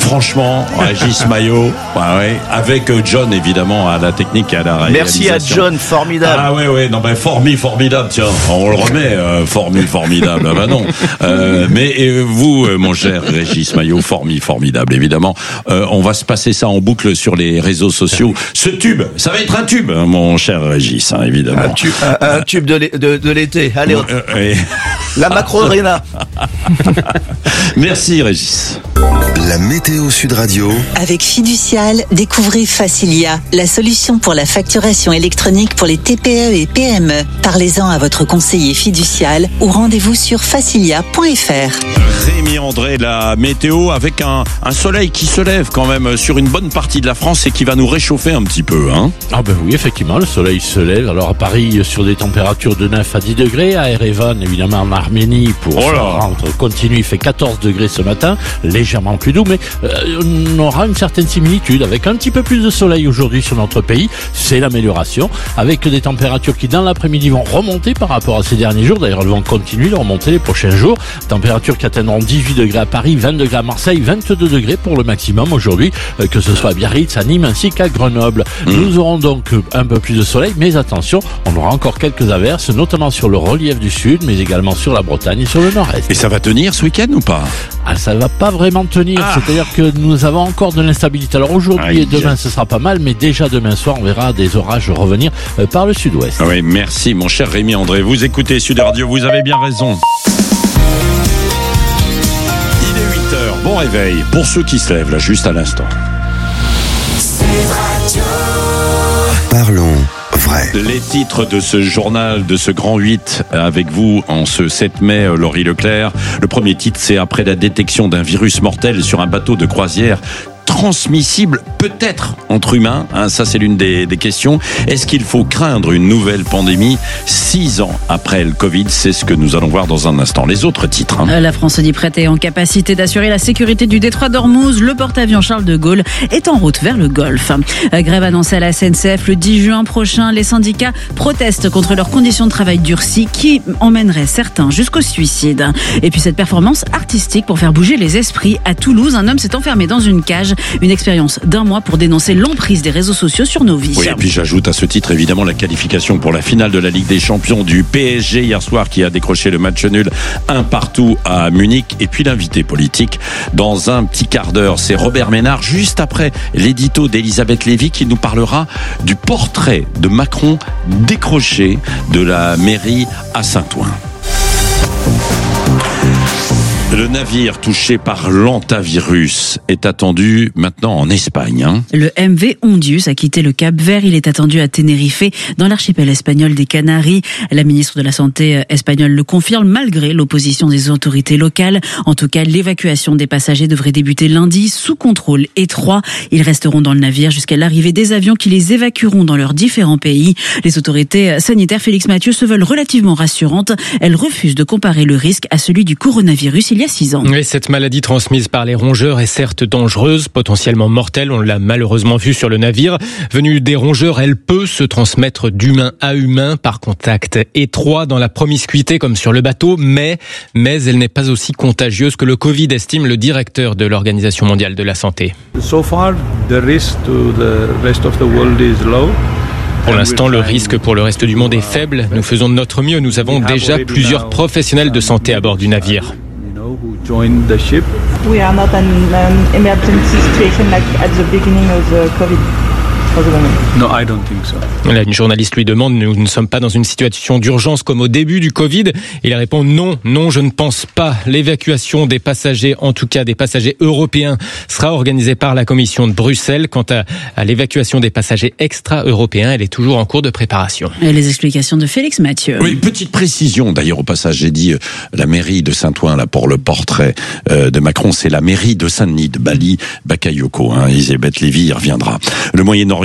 Franchement, Régis Maillot, avec John évidemment à la technique et à la réalisation. Merci à John, formidable. Ah ouais, non formidable, tiens, on le remet, formidable, non. Mais vous, mon cher Régis Maillot, formidable, évidemment. On va se passer ça en boucle sur les réseaux sociaux. Ce tube, ça va être un tube, mon cher Régis, évidemment. Un tube de l'été. Allez, la Macron Arena. Merci Régis. La météo Sud Radio. Avec Fiducial, découvrez Facilia, la solution pour la facturation électronique pour les TPE et PME. Parlez-en à votre conseiller fiducial ou rendez-vous sur facilia.fr. Rémi André, la météo avec un soleil qui se lève quand même sur une bonne partie de la France et qui va nous réchauffer un petit peu. Ah ben oui, effectivement, le soleil se lève. Alors à Paris, sur des températures de 9 à 10 degrés. À Erevan, évidemment en Arménie, pour rentre continue, il fait 14 degrés ce matin, légèrement plus doux, mais on aura une certaine similitude avec un petit peu plus de soleil aujourd'hui sur notre pays. C'est l'amélioration, avec des températures qui dans l'après-midi vont remonter par rapport à ces derniers jours. D'ailleurs, elles vont continuer de remonter les prochains jours. Températures qui atteindront 18 degrés à Paris, 20 degrés à Marseille, 22 degrés pour le maximum aujourd'hui, que ce soit à Biarritz, à Nîmes ainsi qu'à Grenoble. Nous aurons donc un peu plus de soleil, mais attention, on aura encore quelques averses, notamment sur le relief du sud, mais également sur la Bretagne et sur le nord-est. Et ça va tenir ce week-end ou pas ? Ça va pas vraiment tenir, c'est-à-dire que nous avons encore de l'instabilité. Alors aujourd'hui et demain ce sera pas mal, mais déjà demain soir on verra des orages revenir par le sud-ouest. Oui, merci mon cher Rémi André. Vous écoutez Sud Radio, vous avez bien raison. Il est 8h, bon réveil pour ceux qui se lèvent là juste à l'instant. Parlons vrai. Les titres de ce journal, de ce grand 8 avec vous en ce 7 mai, Laurie Leclerc. Le premier titre, c'est après la détection d'un virus mortel sur un bateau de croisière transmissible peut-être entre humains, ça c'est l'une des questions. Est-ce qu'il faut craindre une nouvelle pandémie 6 ans après le Covid? C'est ce que nous allons voir dans un instant. Les autres titres. La France se dit prête et en capacité d'assurer la sécurité du détroit d'Ormuz. Le porte-avions Charles de Gaulle est en route vers le Golfe. Grève annoncée à la SNCF le 10 juin prochain. Les syndicats protestent contre leurs conditions de travail durcies qui emmèneraient certains jusqu'au suicide. Et puis cette performance artistique pour faire bouger les esprits. À Toulouse, un homme s'est enfermé dans une cage. Une expérience d'1 mois pour dénoncer l'emprise des réseaux sociaux sur nos vies. Oui, et puis j'ajoute à ce titre évidemment la qualification pour la finale de la Ligue des Champions du PSG hier soir qui a décroché le match nul 1-1 à Munich. Et puis l'invité politique dans un petit quart d'heure, c'est Robert Ménard juste après l'édito d'Elisabeth Lévy qui nous parlera du portrait de Macron décroché de la mairie à Saint-Ouen. Le navire touché par l'hantavirus est attendu maintenant en Espagne. Le MV Ondius a quitté le Cap-Vert. Il est attendu à Tenerife, dans l'archipel espagnol des Canaries. La ministre de la Santé espagnole le confirme, malgré l'opposition des autorités locales. En tout cas, l'évacuation des passagers devrait débuter lundi, sous contrôle étroit. Ils resteront dans le navire jusqu'à l'arrivée des avions qui les évacueront dans leurs différents pays. Les autorités sanitaires, Félix Mathieu, se veulent relativement rassurantes. Elles refusent de comparer le risque à celui du coronavirus il y a 6 ans. Oui, cette maladie transmise par les rongeurs est certes dangereuse, potentiellement mortelle, on l'a malheureusement vu sur le navire. Venue des rongeurs, elle peut se transmettre d'humain à humain par contact étroit dans la promiscuité comme sur le bateau, mais elle n'est pas aussi contagieuse que le Covid, estime le directeur de l'Organisation mondiale de la santé. So far, the risk to the rest of the world is low. Pour l'instant, le risque pour le reste du monde est faible. Nous faisons de notre mieux. Nous avons déjà plusieurs professionnels de santé à bord du navire. Who joined the ship. We are not in an emergency situation like at the beginning of the COVID. No, I don't think so. Là, une journaliste lui demande, nous ne sommes pas dans une situation d'urgence comme au début du Covid. Il répond non, je ne pense pas. L'évacuation des passagers, en tout cas des passagers européens, sera organisée par la Commission de Bruxelles. Quant à l'évacuation des passagers extra-européens, elle est toujours en cours de préparation. Et les explications de Félix Mathieu. Oui, petite précision d'ailleurs au passage, j'ai dit la mairie de Saint-Ouen là pour le portrait de Macron, c'est la mairie de Saint-Denis de Bali Bakayoko. Elisabeth Lévy y reviendra. Le Moyen-Orient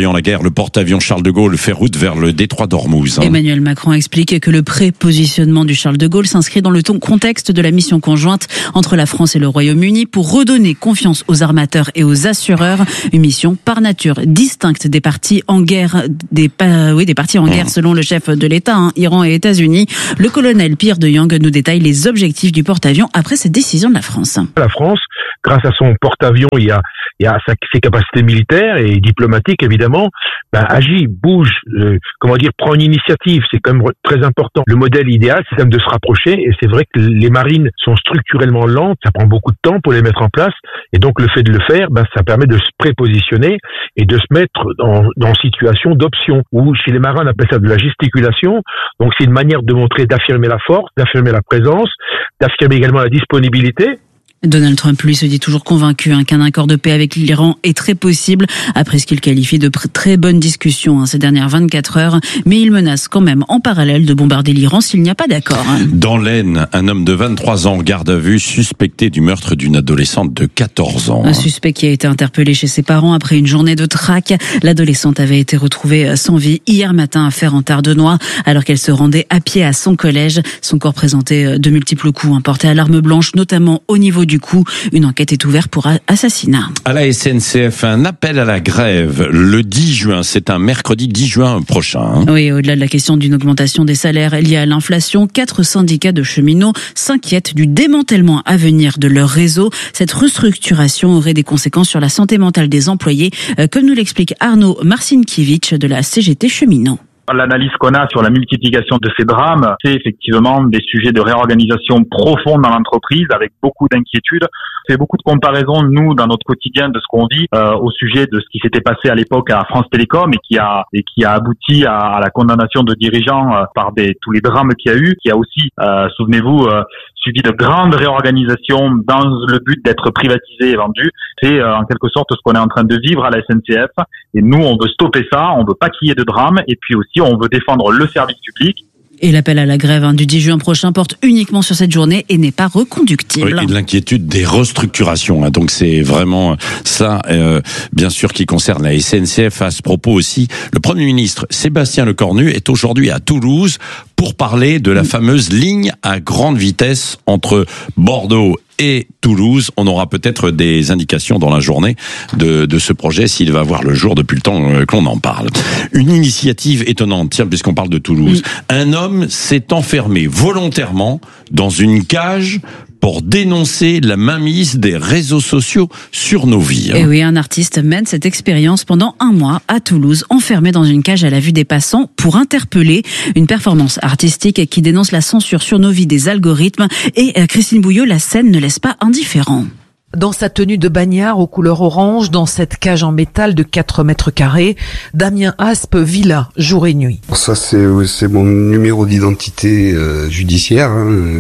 Lorient-la-Guerre, le porte-avions Charles de Gaulle fait route vers le détroit d'Ormuz. Emmanuel Macron explique que le prépositionnement du Charles de Gaulle s'inscrit dans le contexte de la mission conjointe entre la France et le Royaume-Uni pour redonner confiance aux armateurs et aux assureurs. Une mission par nature distincte des partis en guerre, des partis en guerre selon le chef de l'État, Iran et États-Unis. Le colonel Pierre de Young nous détaille les objectifs du porte-avions après cette décision de la France. La France, grâce à son porte-avions, il y a ses capacités militaires et diplomatiques évidemment, agit, bouge, prend une initiative, c'est quand même très important. Le modèle idéal, c'est quand même de se rapprocher, et c'est vrai que les marines sont structurellement lentes, ça prend beaucoup de temps pour les mettre en place, et donc le fait de le faire, ça permet de se prépositionner et de se mettre dans situation d'option, ou chez les marins on appelle ça de la gesticulation, donc c'est une manière de montrer, d'affirmer la force, d'affirmer la présence, d'affirmer également la disponibilité. Donald Trump, lui, se dit toujours convaincu qu'un accord de paix avec l'Iran est très possible, après ce qu'il qualifie de très bonnes discussions ces dernières 24 heures. Mais il menace quand même en parallèle de bombarder l'Iran s'il n'y a pas d'accord. Dans l'Aisne, un homme de 23 ans, garde à vue, suspecté du meurtre d'une adolescente de 14 ans. Un suspect qui a été interpellé chez ses parents après une journée de traque. L'adolescente avait été retrouvée sans vie hier matin à Ferrand-Tardenois, alors qu'elle se rendait à pied à son collège. Son corps présentait de multiples coups portés à l'arme blanche, notamment au niveau du cou. Une enquête est ouverte pour assassinat. À la SNCF, un appel à la grève le 10 juin. C'est un mercredi 10 juin prochain. Oui, au-delà de la question d'une augmentation des salaires liée à l'inflation, 4 syndicats de cheminots s'inquiètent du démantèlement à venir de leur réseau. Cette restructuration aurait des conséquences sur la santé mentale des employés, comme nous l'explique Arnaud Marcinkiewicz de la CGT Cheminots. L'analyse qu'on a sur la multiplication de ces drames, c'est effectivement des sujets de réorganisation profonde dans l'entreprise avec beaucoup d'inquiétudes. C'est beaucoup de comparaisons, nous, dans notre quotidien, de ce qu'on vit au sujet de ce qui s'était passé à l'époque à France Télécom et qui a abouti à la condamnation de dirigeants par tous les drames qu'il y a eu, qui a aussi, souvenez-vous, suivi de grandes réorganisations dans le but d'être privatisé et vendu. C'est en quelque sorte ce qu'on est en train de vivre à la SNCF. Et nous, on veut stopper ça, on veut pas qu'il y ait de drame, et puis aussi on veut défendre le service public. Et l'appel à la grève du 10 juin prochain porte uniquement sur cette journée et n'est pas reconductible. Oui, et de l'inquiétude des restructurations. Donc c'est vraiment ça, bien sûr, qui concerne la SNCF. À ce propos aussi, le Premier ministre Sébastien Lecornu est aujourd'hui à Toulouse pour parler de la fameuse ligne à grande vitesse entre Bordeaux et Toulouse. On aura peut-être des indications dans la journée de ce projet, s'il va voir le jour depuis le temps qu'on en parle. Une initiative étonnante, tiens, puisqu'on parle de Toulouse. Un homme s'est enfermé volontairement dans une cage pour dénoncer la mainmise des réseaux sociaux sur nos vies. Et oui, un artiste mène cette expérience pendant 1 mois à Toulouse, enfermé dans une cage à la vue des passants pour interpeller. Une performance artistique qui dénonce la censure sur nos vies des algorithmes. Et Christine Bouillot, la scène ne laisse pas indifférent. Dans sa tenue de bagnard aux couleurs orange, dans cette cage en métal de 4 mètres carrés, Damien Aspe vit là, jour et nuit. Ça, c'est mon numéro d'identité judiciaire.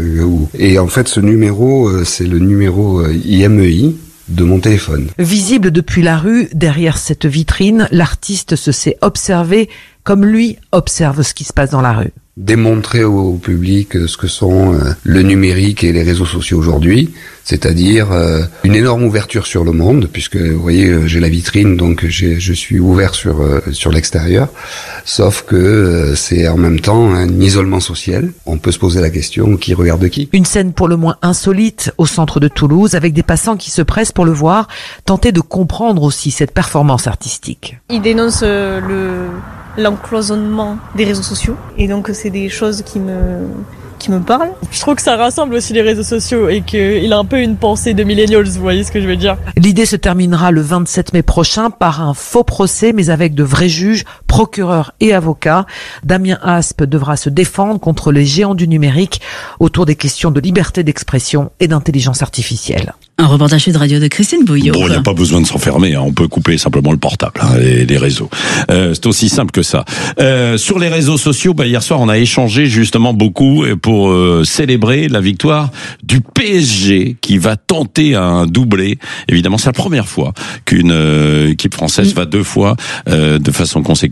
Et en fait, ce numéro, c'est le numéro IMEI de mon téléphone. Visible depuis la rue, derrière cette vitrine, l'artiste se sait observer comme lui observe ce qui se passe dans la rue. Démontrer au public ce que sont le numérique et les réseaux sociaux aujourd'hui, c'est-à-dire une énorme ouverture sur le monde, puisque vous voyez, j'ai la vitrine, donc je suis ouvert sur l'extérieur, sauf que c'est en même temps un isolement social. On peut se poser la question, qui regarde qui ? Une scène pour le moins insolite au centre de Toulouse, avec des passants qui se pressent pour le voir, tenter de comprendre aussi cette performance artistique. Il dénonce l'encloisonnement des réseaux sociaux, et donc c'est des choses qui me parlent. Je trouve que ça rassemble aussi les réseaux sociaux et qu'il a un peu une pensée de millennials, vous voyez ce que je veux dire. L'idée se terminera le 27 mai prochain par un faux procès, mais avec de vrais juges, procureurs et avocats. Damien Aspe devra se défendre contre les géants du numérique autour des questions de liberté d'expression et d'intelligence artificielle. Un reportage de radio de Christine Bouillot. Bon, il n'y a pas besoin de s'enfermer, on peut couper simplement le portable, les réseaux. C'est aussi simple que ça. Sur les réseaux sociaux, hier soir, on a échangé justement beaucoup pour célébrer la victoire du PSG qui va tenter un doublé. Évidemment, c'est la première fois qu'une équipe française va 2 fois de façon consécutive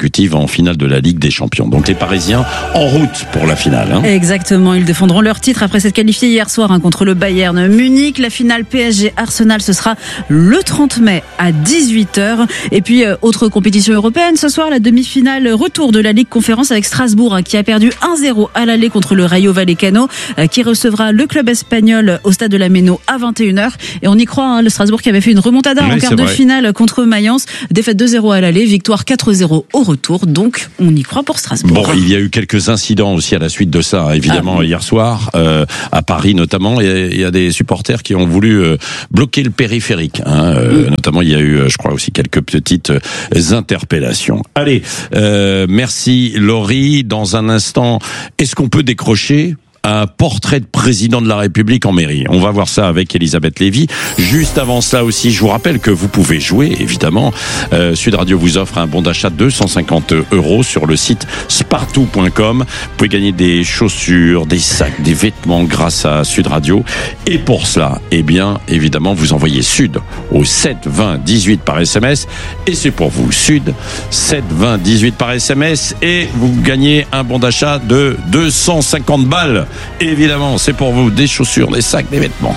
consécutives en finale de la Ligue des Champions. Donc les Parisiens en route pour la finale. Hein. Exactement, ils défendront leur titre après s'être qualifiés hier soir contre le Bayern Munich. La finale PSG-Arsenal, ce sera le 30 mai à 18h. Et puis, autre compétition européenne, ce soir, la demi-finale retour de la Ligue Conférence avec Strasbourg qui a perdu 1-0 à l'aller contre le Rayo Vallecano, qui recevra le club espagnol au stade de la Méno à 21h. Et on y croit, le Strasbourg qui avait fait une remontada en quart de finale contre Mayence. Défaite 2-0 à l'aller, victoire 4-0 au retour. Donc, on y croit pour Strasbourg. Bon, il y a eu quelques incidents aussi à la suite de ça, évidemment, hier soir, à Paris notamment. Il y a des supporters qui ont voulu bloquer le périphérique. Notamment, il y a eu, je crois, aussi quelques petites interpellations. Allez, merci Laurie. Dans un instant, est-ce qu'on peut décrocher un portrait de président de la République en mairie? On va voir ça avec Elisabeth Lévy. Juste avant cela aussi, je vous rappelle que vous pouvez jouer, évidemment. Sud Radio vous offre un bon d'achat de 250 € sur le site spartou.com. Vous pouvez gagner des chaussures, des sacs, des vêtements grâce à Sud Radio. Et pour cela, eh bien, évidemment, vous envoyez Sud au 7 20 18 par SMS. Et c'est pour vous, Sud, 7 20 18 par SMS. Et vous gagnez un bon d'achat de 250 balles. Évidemment, c'est pour vous, des chaussures, des sacs, des vêtements.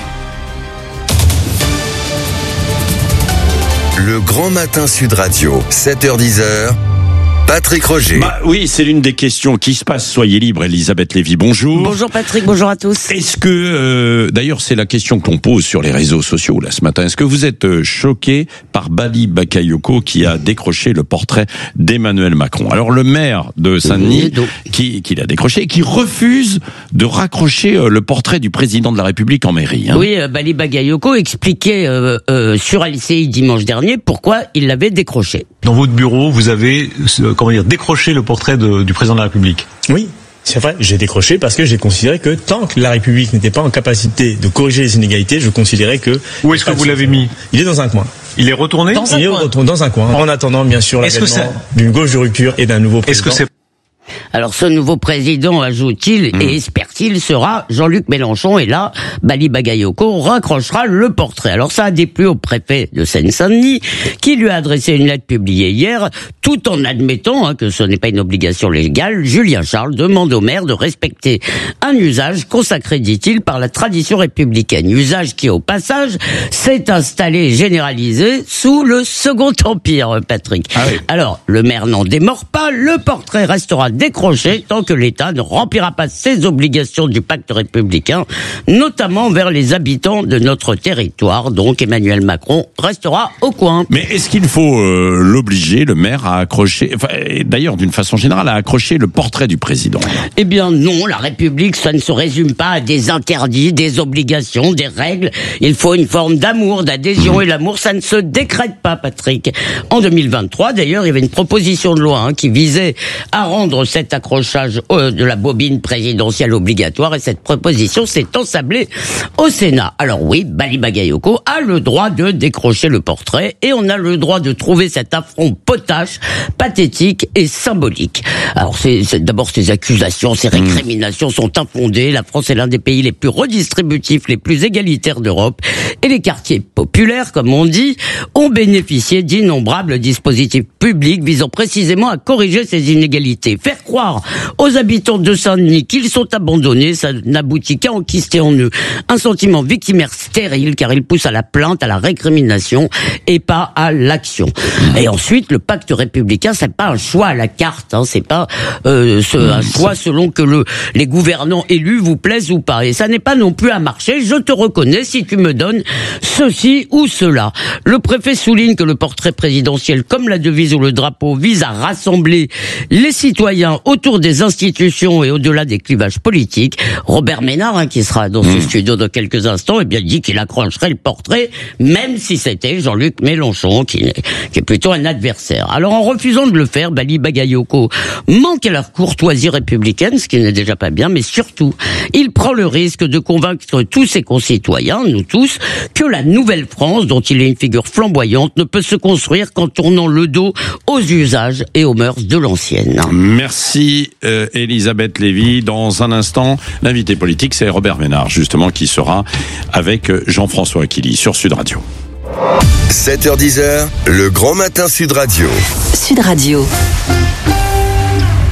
Le Grand Matin Sud Radio, 7h-10h. Patrick Roger. Oui, c'est l'une des questions qui se passe. Soyez libre, Elisabeth Lévy. Bonjour. Bonjour Patrick, bonjour à tous. Est-ce que, d'ailleurs, c'est la question qu'on pose sur les réseaux sociaux là ce matin. Est-ce que vous êtes choqué par Bali Bakayoko qui a décroché le portrait d'Emmanuel Macron? Alors le maire de Saint-Denis qui l'a décroché et qui refuse de raccrocher le portrait du président de la République en mairie. Hein. Oui, Bali Bakayoko expliquait sur LCI dimanche dernier pourquoi il l'avait décroché. Dans votre bureau, vous avez décroché le portrait du président de la République. Oui, c'est vrai, j'ai décroché parce que j'ai considéré que tant que la République n'était pas en capacité de corriger les inégalités, je considérais que... Où est-ce que vous l'avez mis? Il est dans un coin. Il est retourné? Il est retourné dans un coin. En attendant, bien sûr, l'avènement d'une gauche de rupture et d'un nouveau président. Est-ce que c'est... Alors ce nouveau président, ajoute-t-il, et espère-t-il, sera Jean-Luc Mélenchon, et là, Bali Bakayoko raccrochera le portrait. Alors ça a déplu au préfet de Seine-Saint-Denis, qui lui a adressé une lettre publiée hier, tout en admettant que ce n'est pas une obligation légale. Julien Charles demande au maire de respecter un usage consacré, dit-il, par la tradition républicaine. Usage qui, au passage, s'est installé et généralisé sous le Second Empire, Patrick. Ah oui. Alors, le maire n'en démord pas, le portrait restera décroché tant que l'État ne remplira pas ses obligations du pacte républicain, notamment vers les habitants de notre territoire. Donc Emmanuel Macron restera au coin. Mais est-ce qu'il faut l'obliger, le maire, à accrocher, d'ailleurs d'une façon générale, à accrocher le portrait du président? Eh bien non, la République, ça ne se résume pas à des interdits, des obligations, des règles. Il faut une forme d'amour, d'adhésion, et l'amour, ça ne se décrète pas, Patrick. En 2023, d'ailleurs, il y avait une proposition de loi qui visait à rendre cet accrochage de la bobine présidentielle obligatoire, et cette proposition s'est ensablée au Sénat. Alors oui, Bali Bakayoko a le droit de décrocher le portrait, et on a le droit de trouver cet affront potache, pathétique et symbolique. Alors d'abord ces accusations, ces récriminations sont infondées. La France est l'un des pays les plus redistributifs, les plus égalitaires d'Europe, et les quartiers populaires, comme on dit, ont bénéficié d'innombrables dispositifs publics visant précisément à corriger ces inégalités. Faire croire aux habitants de Saint-Denis qu'ils sont abandonnés, ça n'aboutit qu'à enquister en eux un sentiment victimaire stérile, car il pousse à la plainte, à la récrimination et pas à l'action. Et ensuite, le pacte républicain, c'est pas un choix à la carte, c'est pas un choix selon que les gouvernants élus vous plaisent ou pas. Et ça n'est pas non plus un marché. Je te reconnais si tu me donnes ceci ou cela. Le préfet souligne que le portrait présidentiel, comme la devise ou le drapeau, vise à rassembler les citoyens autour des institutions et au-delà des clivages politiques. Robert Ménard, qui sera dans ce studio dans quelques instants, dit qu'il accrocherait le portrait, même si c'était Jean-Luc Mélenchon, qui est plutôt un adversaire. Alors, en refusant de le faire, Bali Bakayoko manque à leur courtoisie républicaine, ce qui n'est déjà pas bien, mais surtout, il prend le risque de convaincre tous ses concitoyens, nous tous, que la nouvelle France, dont il est une figure flamboyante, ne peut se construire qu'en tournant le dos aux usages et aux mœurs de l'ancienne. Merci Elisabeth Lévy. Dans un instant, l'invité politique, c'est Robert Ménard, justement, qui sera avec Jean-François Aquili sur Sud Radio. 7h-10h, le Grand Matin Sud Radio. Sud Radio.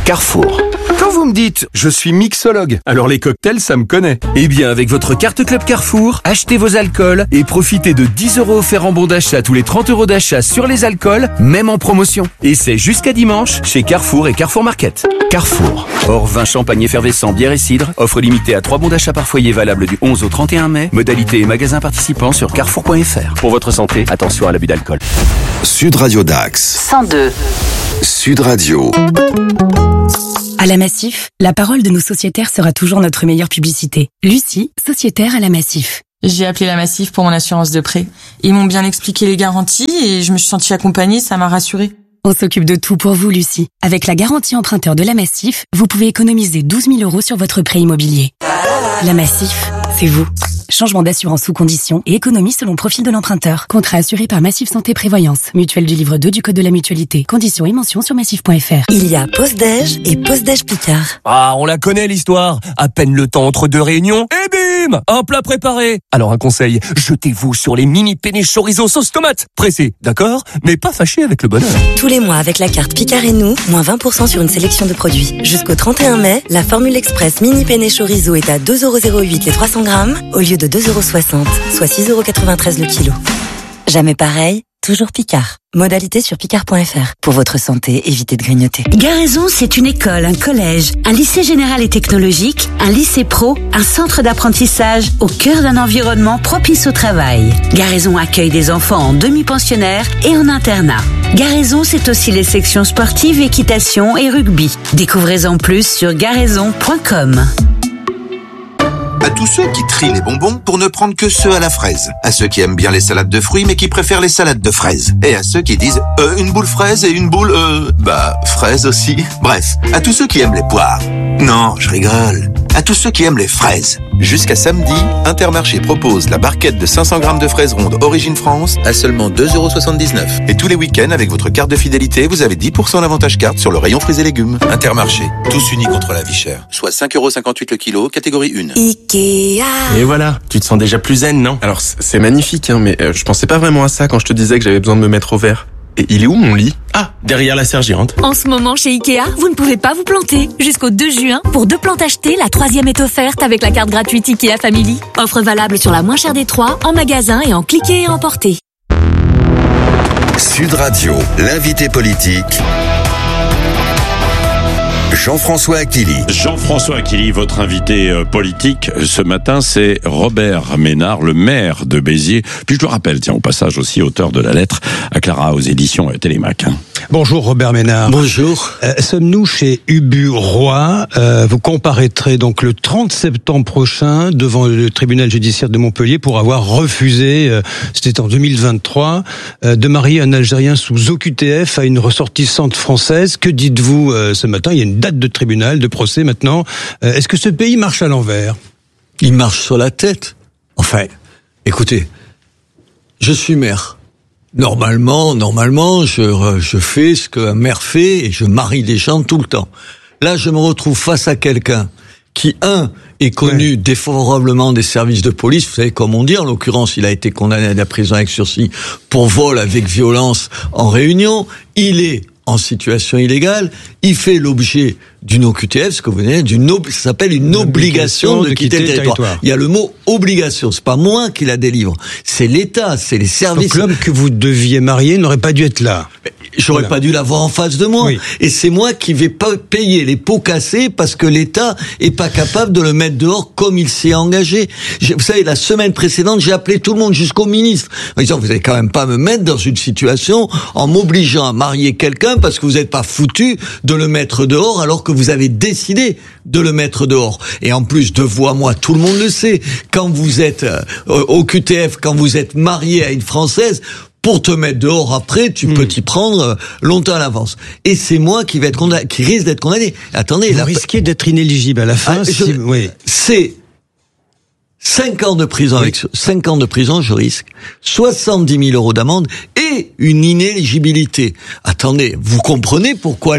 Carrefour. Quand vous me dites « je suis mixologue », alors les cocktails, ça me connaît. Eh bien, avec votre carte Club Carrefour, achetez vos alcools et profitez de 10 € offerts en bon d'achat tous les 30 € d'achat sur les alcools, même en promotion. Et c'est jusqu'à dimanche chez Carrefour et Carrefour Market. Carrefour. Hors vin, champagne effervescent, bière et cidre. Offre limitée à 3 bons d'achat par foyer valable du 11 au 31 mai. Modalité et magasins participants sur carrefour.fr. Pour votre santé, attention à l'abus d'alcool. Sud Radio Dax. 102. Sud Radio. À la Massif, la parole de nos sociétaires sera toujours notre meilleure publicité. Lucie, sociétaire à la Massif. J'ai appelé la Massif pour mon assurance de prêt. Ils m'ont bien expliqué les garanties et je me suis sentie accompagnée, ça m'a rassurée. On s'occupe de tout pour vous, Lucie. Avec la garantie emprunteur de la Massif, vous pouvez économiser 12 000 € sur votre prêt immobilier. La Massif, c'est vous. Changement d'assurance sous conditions et économie selon profil de l'emprunteur. Contrat assuré par Massif Santé Prévoyance. Mutuelle du livre 2 du Code de la Mutualité. Conditions et mentions sur massif.fr. Il y a Pause-Déj et Pause-Déj Picard. Ah, on la connaît l'histoire. À peine le temps entre deux réunions et bim, un plat préparé. Alors un conseil, jetez-vous sur les mini penne chorizo sauce tomate. Pressé, d'accord, mais pas fâché avec le bonheur. Tous les mois avec la carte Picard et nous, moins 20% sur une sélection de produits. Jusqu'au 31 mai, la formule express mini penne chorizo est à 2,08 € les 300 grammes au lieu de 2,60 €, soit 6,93 € le kilo. Jamais pareil, toujours Picard. Modalité sur picard.fr. Pour votre santé, évitez de grignoter. Garaison, c'est une école, un collège, un lycée général et technologique, un lycée pro, un centre d'apprentissage au cœur d'un environnement propice au travail. Garaison accueille des enfants en demi-pensionnaire et en internat. Garaison, c'est aussi les sections sportives, équitation et rugby. Découvrez-en plus sur garaison.com. À tous ceux qui trient les bonbons pour ne prendre que ceux à la fraise. À ceux qui aiment bien les salades de fruits mais qui préfèrent les salades de fraises. Et à ceux qui disent une boule fraise et une boule fraise aussi. Bref, à tous ceux qui aiment les poires. Non, je rigole. À tous ceux qui aiment les fraises. Jusqu'à samedi, Intermarché propose la barquette de 500 grammes de fraises rondes Origine France à seulement 2,79 €. Et tous les week-ends, avec votre carte de fidélité, vous avez 10% d'avantage carte sur le rayon fruits et légumes. Intermarché, tous unis contre la vie chère. Soit 5,58 € le kilo, catégorie 1. Ikea. Et voilà, tu te sens déjà plus zen, non? Alors, c'est magnifique, hein, mais je pensais pas vraiment à ça quand je te disais que j'avais besoin de me mettre au vert. Et il est où mon lit? Ah, derrière la sergérante. En ce moment, chez Ikea, vous ne pouvez pas vous planter. Jusqu'au 2 juin, pour 2 plantes achetées, la 3e est offerte avec la carte gratuite Ikea Family. Offre valable sur la moins chère des 3, en magasin et en cliquer et emporter. Sud Radio, l'invité politique. Jean-François Aquili. Jean-François Aquili, votre invité politique ce matin, c'est Robert Ménard, le maire de Béziers. Puis je le rappelle, tiens, au passage aussi, auteur de la lettre à Clara aux éditions Télémac. Bonjour Robert Ménard. Bonjour. Sommes-nous chez Ubu Roi? Vous comparaîtrez donc le 30 septembre prochain devant le tribunal judiciaire de Montpellier pour avoir refusé, c'était en 2023, de marier un Algérien sous OQTF à une ressortissante française. Que dites-vous ce matin? Il y a une date de tribunal, de procès maintenant. Est-ce que ce pays marche à l'envers? Il marche sur la tête. Enfin, écoutez, je suis maire. Normalement, je fais ce qu'un maire fait et je marie des gens tout le temps. Là, je me retrouve face à quelqu'un qui, est connu défavorablement des services de police. Vous savez, comme on dit, en l'occurrence, il a été condamné à la prison avec sursis pour vol avec violence en réunion. Il est en situation illégale, il fait l'objet d'une OQTF, ce que vous venez ça s'appelle une obligation de quitter le territoire. Il y a le mot obligation, c'est pas moi qui la délivre, c'est l'État, c'est les services. Donc l'homme que vous deviez marier n'aurait pas dû être là. J'aurais pas dû l'avoir en face de moi. Oui. Et c'est moi qui vais pas payer les pots cassés parce que l'État est pas capable de le mettre dehors comme il s'est engagé. Vous savez, la semaine précédente, j'ai appelé tout le monde jusqu'au ministre en disant, vous allez quand même pas me mettre dans une situation en m'obligeant à marier quelqu'un parce que vous n'êtes pas foutu de le mettre dehors alors que vous avez décidé de le mettre dehors. Et en plus, de vous à moi, tout le monde le sait, quand vous êtes au QTF, quand vous êtes marié à une Française, pour te mettre dehors après, tu peux t'y prendre longtemps à l'avance. Et c'est moi qui risque d'être condamné. Attendez, vous risquez d'être inéligible à la fin. C'est 5 ans de prison avec 5 ans de prison, je risque 70 000 € d'amende et une inéligibilité. Attendez, vous comprenez pourquoi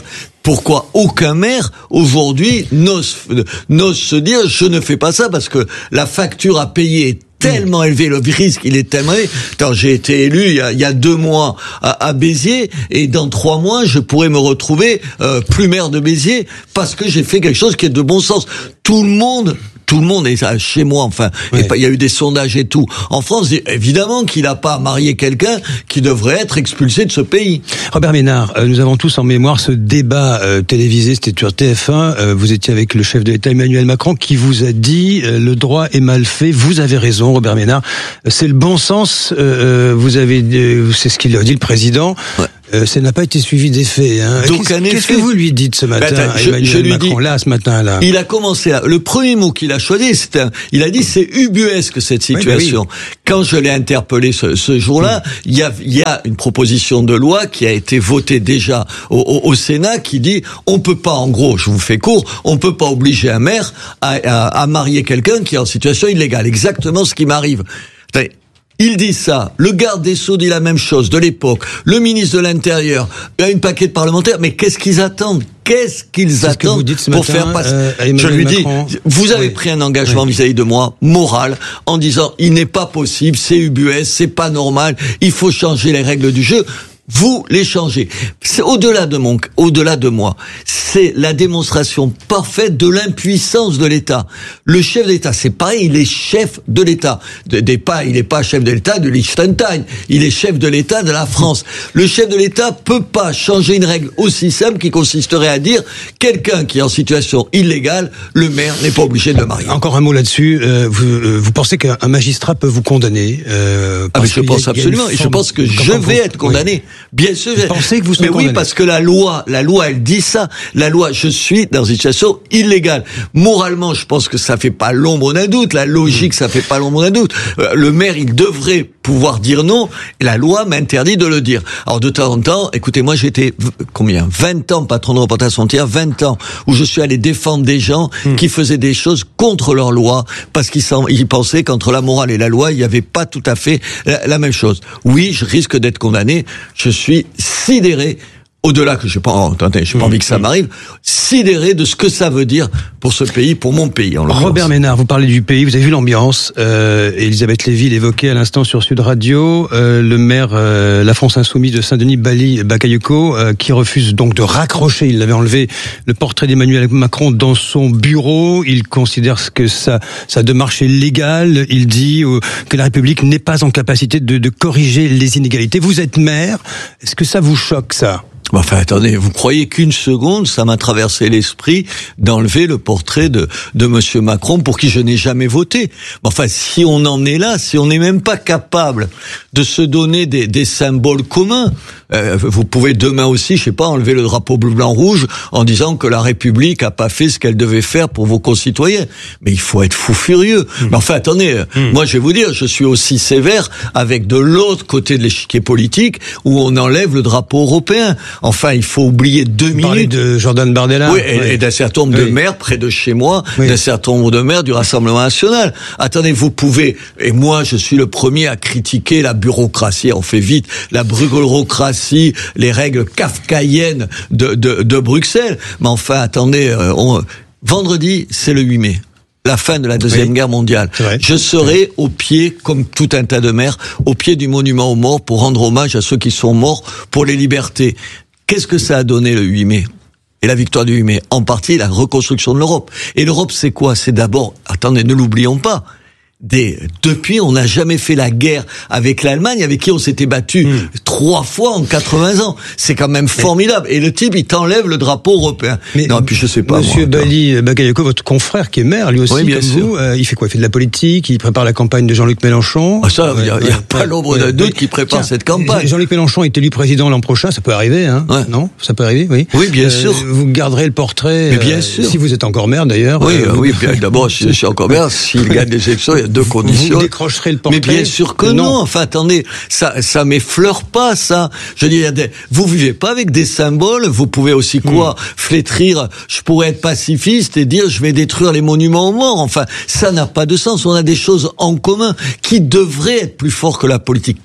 aucun maire aujourd'hui n'ose se dire je ne fais pas ça parce que la facture à payer est tellement élevé, le risque il est tellement élevé. Attends, j'ai été élu il y a 2 mois à Béziers, et dans 3 mois je pourrais me retrouver plus maire de Béziers parce que j'ai fait quelque chose qui est de bon sens. Tout le monde, et ça, chez moi, enfin, il y a eu des sondages et tout. En France, évidemment qu'il n'a pas marié quelqu'un qui devrait être expulsé de ce pays. Robert Ménard, nous avons tous en mémoire ce débat télévisé, c'était sur TF1. Vous étiez avec le chef de l'État Emmanuel Macron qui vous a dit le droit est mal fait. Vous avez raison, Robert Ménard. C'est le bon sens. C'est ce qu'il a dit le président. Ouais. Ça n'a pas été suivi des faits. Hein. Donc, qu'est-ce que vous lui dites ce matin, Emmanuel Macron, ce matin-là? Il a commencé là. Le premier mot qu'il a choisi, il a dit c'est ubuesque cette situation. Oui. Quand je l'ai interpellé ce jour-là, il y a une proposition de loi qui a été votée déjà au Sénat qui dit on peut pas, en gros, je vous fais court, on peut pas obliger un maire à marier quelqu'un qui est en situation illégale. Exactement ce qui m'arrive. Il dit ça, le garde des Sceaux dit la même chose de l'époque, le ministre de l'Intérieur, il y a une paquet de parlementaires, mais qu'est-ce qu'ils attendent pour faire passer Je lui dis, vous avez pris un engagement vis-à-vis de moi, moral, en disant, il n'est pas possible, c'est ubuesque, c'est pas normal, il faut changer les règles du jeu. Vous les changez. C'est au-delà de moi. C'est la démonstration parfaite de l'impuissance de l'État. Le chef d'État, c'est pareil, il est chef de l'État. Il n'est pas chef de l'État de Liechtenstein. Il est chef de l'État de la France. Le chef de l'État peut pas changer une règle aussi simple qui consisterait à dire quelqu'un qui est en situation illégale, le maire n'est pas obligé de le marier. Encore un mot là-dessus. Vous pensez qu'un magistrat peut vous condamner mais je pense absolument. Et je pense que je vais être condamné. Oui. Bien sûr. Vous pensez que vous serez condamné? Oui, parce que la loi, elle dit ça. La loi, je suis dans une situation illégale. Moralement, je pense que ça fait pas l'ombre d'un doute. La logique, ça fait pas l'ombre d'un doute. Le maire, il devrait pouvoir dire non. Et la loi m'interdit de le dire. Alors, de temps en temps, écoutez, moi, j'étais, 20 ans patron de Reporters sans frontières, 20 ans, où je suis allé défendre des gens qui faisaient des choses contre leur loi, parce qu'ils pensaient qu'entre la morale et la loi, il n'y avait pas tout à fait la même chose. Oui, je risque d'être condamné. Je suis sidéré, au-delà que j'ai pas envie que ça m'arrive, sidéré de ce que ça veut dire pour ce pays, pour mon pays. Robert Ménard, vous parlez du pays, vous avez vu l'ambiance. Elisabeth Lévy l'évoquait à l'instant sur Sud Radio, le maire La France Insoumise de Saint-Denis, Bali Bakayoko, qui refuse donc de raccrocher, il l'avait enlevé, le portrait d'Emmanuel Macron dans son bureau. Il considère que sa démarche est légale. Il dit que la République n'est pas en capacité de corriger les inégalités. Vous êtes maire, est-ce que ça vous choque, ça? Enfin, attendez, vous croyez qu'une seconde, ça m'a traversé l'esprit d'enlever le portrait de monsieur Macron pour qui je n'ai jamais voté. Enfin, si on en est là, si on n'est même pas capable de se donner des symboles communs, vous pouvez demain aussi, je sais pas, enlever le drapeau bleu, blanc, rouge en disant que la République a pas fait ce qu'elle devait faire pour vos concitoyens. Mais il faut être fou furieux. Mais enfin, attendez, moi je vais vous dire, je suis aussi sévère avec de l'autre côté de l'échiquier politique où on enlève le drapeau européen. Enfin, il faut oublier 2 minutes. Parler de Jordan Bardella. Oui, et d'un certain nombre de maires près de chez moi, d'un certain nombre de maires du Rassemblement national. Attendez, vous pouvez, et moi je suis le premier à critiquer la bureaucratie, on fait vite, la bureaucratie, les règles kafkaïennes de Bruxelles. Mais enfin, attendez, vendredi, c'est le 8 mai. La fin de la Deuxième Guerre mondiale. Je serai au pied, comme tout un tas de maires, au pied du monument aux morts pour rendre hommage à ceux qui sont morts pour les libertés. Qu'est-ce que ça a donné le 8 mai ? Et la victoire du 8 mai, en partie la reconstruction de l'Europe. Et l'Europe, c'est quoi ? C'est d'abord, attendez, ne l'oublions pas, depuis, on n'a jamais fait la guerre avec l'Allemagne, avec qui on s'était battu 3 fois en 80 ans. C'est quand même formidable. Et le type, il t'enlève le drapeau européen. Mais non, puis je sais pas. Monsieur Bali Bakayoko, votre confrère qui est maire, lui aussi, comme vous, il fait quoi ? Il fait de la politique, il prépare la campagne de Jean-Luc Mélenchon. Ah ça, il y a pas l'ombre d'un doute qui prépare cette campagne. Jean-Luc Mélenchon est élu président l'an prochain, ça peut arriver, hein ? Non ? Ça peut arriver, oui. Oui, bien sûr. Vous garderez le portrait. Mais bien sûr. Si vous êtes encore maire, d'ailleurs. Oui, bien, d'abord, je suis encore maire. S'il gagne des élections, il y a 2 conditions. Vous décrocherez le portrait. Mais bien sûr que non. Enfin, attendez, ça m'effleure pas. pas ça. Je dis, vous vivez pas avec des symboles. Vous pouvez aussi flétrir. Je pourrais être pacifiste et dire je vais détruire les monuments aux morts. Enfin, ça n'a pas de sens. On a des choses en commun qui devraient être plus forts que la politique.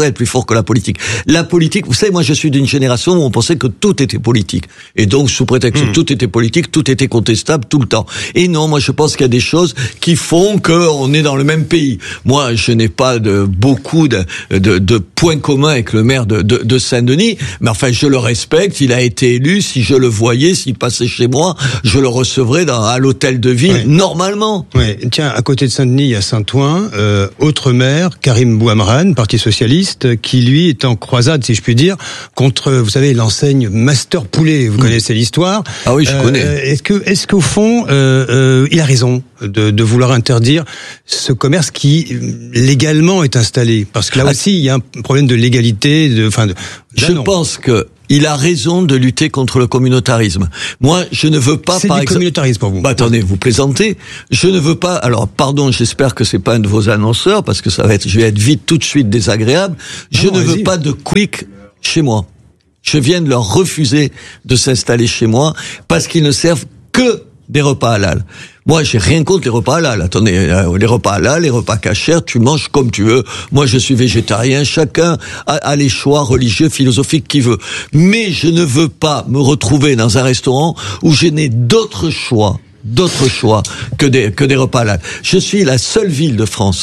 La politique, vous savez, moi je suis d'une génération où on pensait que tout était politique. Et donc, sous prétexte que tout était politique, tout était contestable tout le temps. Et non, moi je pense qu'il y a des choses qui font qu'on est dans le même pays. Moi, je n'ai pas beaucoup de points communs avec le maire de Saint-Denis, mais enfin, je le respecte, il a été élu, si je le voyais, s'il passait chez moi, je le recevrais à l'hôtel de ville, normalement. Ouais. Tiens, à côté de Saint-Denis, il y a Saint-Ouen, autre maire, Karim Bouhamrane, Parti Socialiste, qui lui est en croisade, si je puis dire, contre, vous savez, l'enseigne Master Poulet. Vous connaissez l'histoire. Ah oui, je connais. Est-ce qu'au fond, il a raison de vouloir interdire ce commerce qui légalement est installé? Parce que là aussi, il y a un problème de légalité, Je pense que il a raison de lutter contre le communautarisme. Moi, je ne veux pas... C'est du communautarisme pour vous. Attendez, vous plaisantez. Je ne veux pas... Alors, pardon, j'espère que c'est pas un de vos annonceurs, parce que je vais être vite tout de suite désagréable. Je ne veux pas de quick chez moi. Je viens de leur refuser de s'installer chez moi, parce qu'ils ne servent que des repas halal. Moi, j'ai rien contre les repas halal. Attendez, les repas halal, les repas cachers, tu manges comme tu veux. Moi, je suis végétarien. Chacun a les choix religieux, philosophiques qu'il veut. Mais je ne veux pas me retrouver dans un restaurant où je n'ai d'autres choix que des repas halal. Je suis la seule ville de France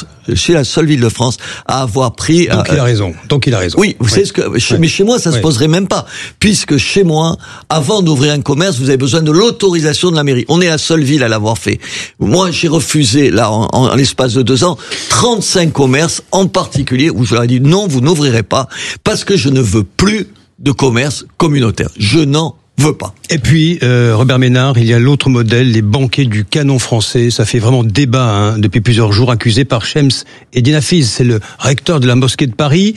à avoir pris... Donc il a raison. Oui, vous savez mais chez moi, ça se poserait même pas. Puisque chez moi, avant d'ouvrir un commerce, vous avez besoin de l'autorisation de la mairie. On est la seule ville à l'avoir fait. Moi, j'ai refusé, là, en l'espace de 2 ans, 35 commerces, en particulier, où je leur ai dit non, vous n'ouvrirez pas, parce que je ne veux plus de commerce communautaire. Je n'en veux pas. Et puis, Robert Ménard, il y a l'autre modèle, les banquets du canon français. Ça fait vraiment débat depuis plusieurs jours, accusé par Shems Eddine Hafiz. C'est le recteur de la mosquée de Paris,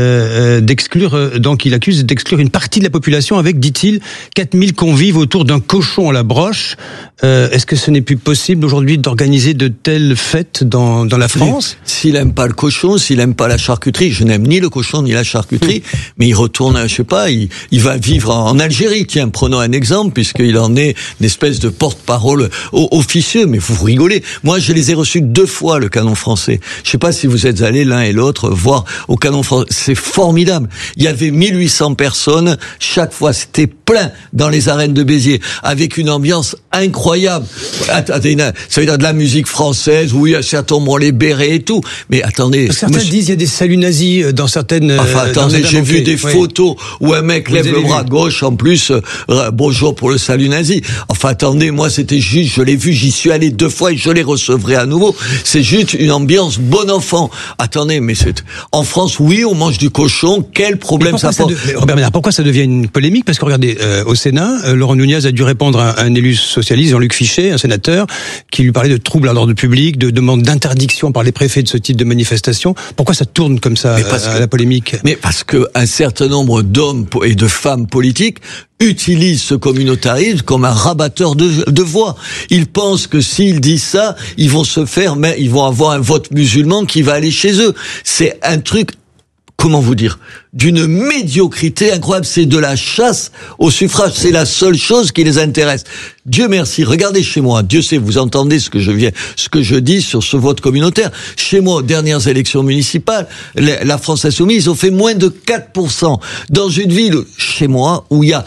donc il accuse d'exclure une partie de la population avec, dit-il, 4000 convives autour d'un cochon à la broche. Est-ce que ce n'est plus possible aujourd'hui d'organiser de telles fêtes dans la France? S'il aime pas le cochon, s'il aime pas la charcuterie, je n'aime ni le cochon ni la charcuterie, mais il retourne, je sais pas, il va vivre en Algérie, tiens. Prenons un exemple, puisqu'il en est une espèce de porte-parole officieux, mais vous rigolez. Moi, je les ai reçus 2 fois, le canon français. Je sais pas si vous êtes allés l'un et l'autre voir au canon français. C'est formidable. Il y avait 1800 personnes. Chaque fois, c'était plein dans les arènes de Béziers, avec une ambiance incroyable. Attendez, ça veut dire de la musique française, oui, certains ont les bérets et tout. Mais attendez. Certains disent il y a des saluts nazis dans certaines... Enfin, attendez, j'ai vu des photos où un mec lève le bras gauche, en plus... bonjour pour le salut nazi. Enfin, attendez, moi, c'était juste, je l'ai vu, j'y suis allé 2 fois et je les recevrai à nouveau. C'est juste une ambiance bon enfant. Attendez, mais en France, oui, on mange du cochon. Quel problème ça pose? Robert Ménard, pourquoi ça devient une polémique? Parce que regardez, au Sénat, Laurent Nunez a dû répondre à un élu socialiste, Jean-Luc Fichet, un sénateur, qui lui parlait de troubles à l'ordre public, de demande d'interdiction par les préfets de ce type de manifestation. Pourquoi ça tourne comme ça à la polémique? Mais parce que un certain nombre d'hommes et de femmes politiques utilisent ce communautarisme comme un rabatteur de voix. Ils pensent que s'ils disent ça, ils vont avoir un vote musulman qui va aller chez eux. C'est un truc, comment vous dire, d'une médiocrité incroyable. C'est de la chasse au suffrage. C'est la seule chose qui les intéresse. Dieu merci. Regardez chez moi. Dieu sait, vous entendez ce que je dis sur ce vote communautaire. Chez moi, aux dernières élections municipales, la France Insoumise, ils ont fait moins de 4%. Dans une ville, chez moi, où il y a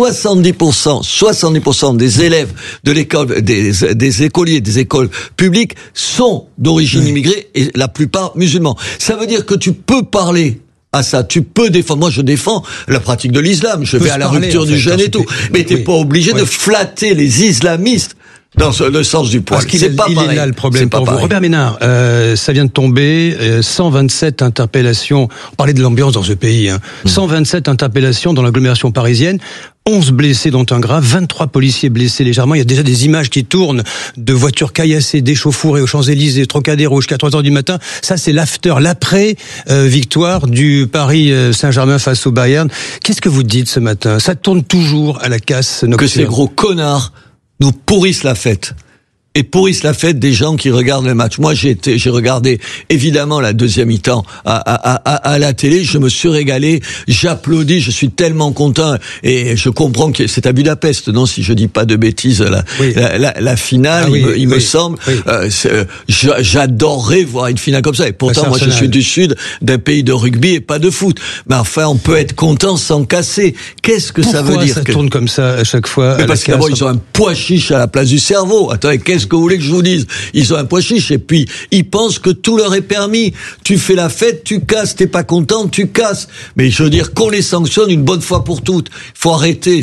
70% des élèves de l'école, des écoliers, des écoles publiques sont d'origine immigrée et la plupart musulmans. Ça veut dire que tu peux parler à ça, tu peux défendre. Moi, je défends la pratique de l'islam. Je vais à la rupture du jeûne et tout. Mais t'es pas obligé de flatter les islamistes dans le sens du poil. C'est pas pareil. Il est là le problème pour vous. Robert Ménard, ça vient de tomber, 127 interpellations. On parlait de l'ambiance dans ce pays. 127 interpellations dans l'agglomération parisienne. 11 blessés dont un grave, 23 policiers blessés légèrement. Il y a déjà des images qui tournent de voitures caillassées, d'échauffourées aux Champs-Élysées, Trocadéro jusqu'à 3h du matin. Ça, c'est l'after, l'après-victoire du Paris Saint-Germain face au Bayern. Qu'est-ce que vous dites ce matin? Ça tourne toujours à la casse nocturne. Que ces gros connards nous pourrissent la fête. et pourrissent la fête des gens qui regardent le match. Moi, j'ai regardé évidemment la deuxième mi-temps à la télé. Je me suis régalé, j'applaudis, je suis tellement content et je comprends que c'est à Budapest, non, si je dis pas de bêtises, la finale, il me semble. J'adorerais voir une finale comme ça. Et pourtant, moi, je suis du sud, d'un pays de rugby et pas de foot. Mais enfin, on peut être content sans casser. Qu'est-ce que ça veut dire? Ça tourne comme ça à chaque fois. Mais parce que d'abord, ils ont un pois chiche à la place du cerveau. Attendez, qu'est-ce que vous voulez que je vous dise? Ils ont un pois chiche et puis ils pensent que tout leur est permis. Tu fais la fête, tu casses, t'es pas content, tu casses. Mais je veux dire qu'on les sanctionne une bonne fois pour toutes. Il faut arrêter.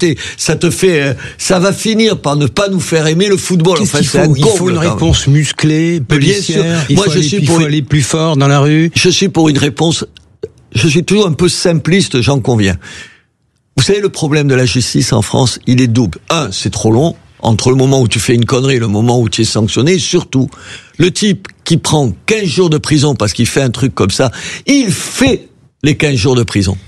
Ça va finir par ne pas nous faire aimer le football. Enfin, il faut une réponse musclée, policière. Il faut aller plus fort dans la rue. Je suis pour une réponse. Je suis toujours un peu simpliste, j'en conviens. Vous savez, le problème de la justice en France, il est double. Un, c'est trop long. Entre le moment où tu fais une connerie et le moment où tu es sanctionné, et surtout, le type qui prend 15 jours de prison parce qu'il fait un truc comme ça, il fait les 15 jours de prison.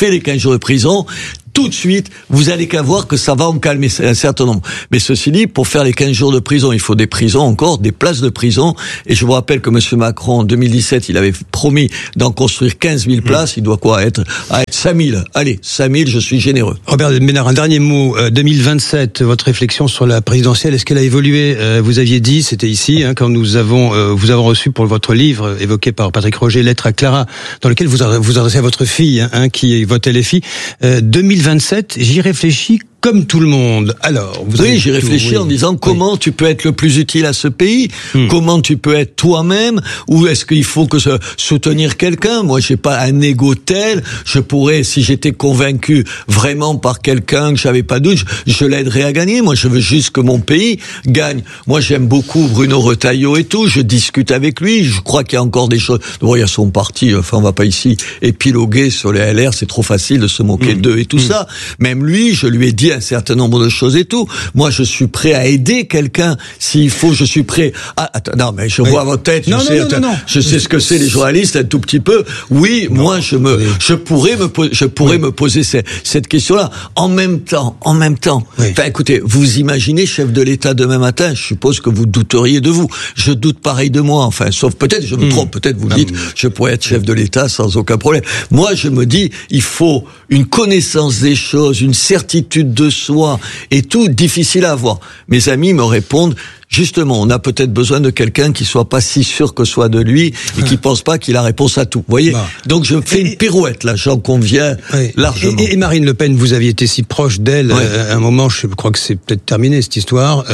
Tout de suite, vous allez qu'à voir que ça va en calmer un certain nombre. Mais ceci dit, pour faire les 15 jours de prison, il faut des prisons encore, des places de prison. Et je vous rappelle que M. Macron, en 2017, il avait promis d'en construire 15 000 places. Il doit être 5 000. Allez, 5 000, je suis généreux. Robert Ménard, un dernier mot. 2027, votre réflexion sur la présidentielle, est-ce qu'elle a évolué? Vous aviez dit, c'était ici, quand vous avons reçu pour votre livre, évoqué par Patrick Roger, Lettre à Clara, dans lequel vous adressez à votre fille, qui vote LFI. 2027, j'y réfléchis comme tout le monde. Alors, j'y réfléchis en disant comment tu peux être le plus utile à ce pays, comment tu peux être toi-même, ou est-ce qu'il faut soutenir quelqu'un? Moi, j'ai pas un ego tel, je pourrais, si j'étais convaincu vraiment par quelqu'un que j'avais pas de doute, je l'aiderais à gagner. Moi, je veux juste que mon pays gagne. Moi, j'aime beaucoup Bruno Retailleau et tout, je discute avec lui, je crois qu'il y a encore des choses. Bon, il y a son parti, enfin, on va pas ici épiloguer sur les LR, c'est trop facile de se moquer d'eux et tout ça. Même lui, je lui ai dit un certain nombre de choses et tout. Moi, je suis prêt à aider quelqu'un. S'il faut, je suis prêt à... Attends, non, mais je vois votre tête. Je sais ce que c'est les journalistes un tout petit peu. Oui, moi, je pourrais me poser cette question-là. En même temps. Enfin, écoutez, vous imaginez chef de l'État demain matin, je suppose que vous douteriez de vous. Je doute pareil de moi. Enfin, sauf peut-être, je me trompe. Peut-être vous dites, je pourrais être chef de l'État sans aucun problème. Moi, je me dis, il faut une connaissance des choses, une certitude de soi et tout, difficile à avoir. Mes amis me répondent, justement, on a peut-être besoin de quelqu'un qui soit pas si sûr que soit de lui et qui pense pas qu'il a réponse à tout. Vous voyez? Donc je fais une pirouette là, j'en conviens largement. Et Marine Le Pen, vous aviez été si proche d'elle à un moment, je crois que c'est peut-être terminé cette histoire.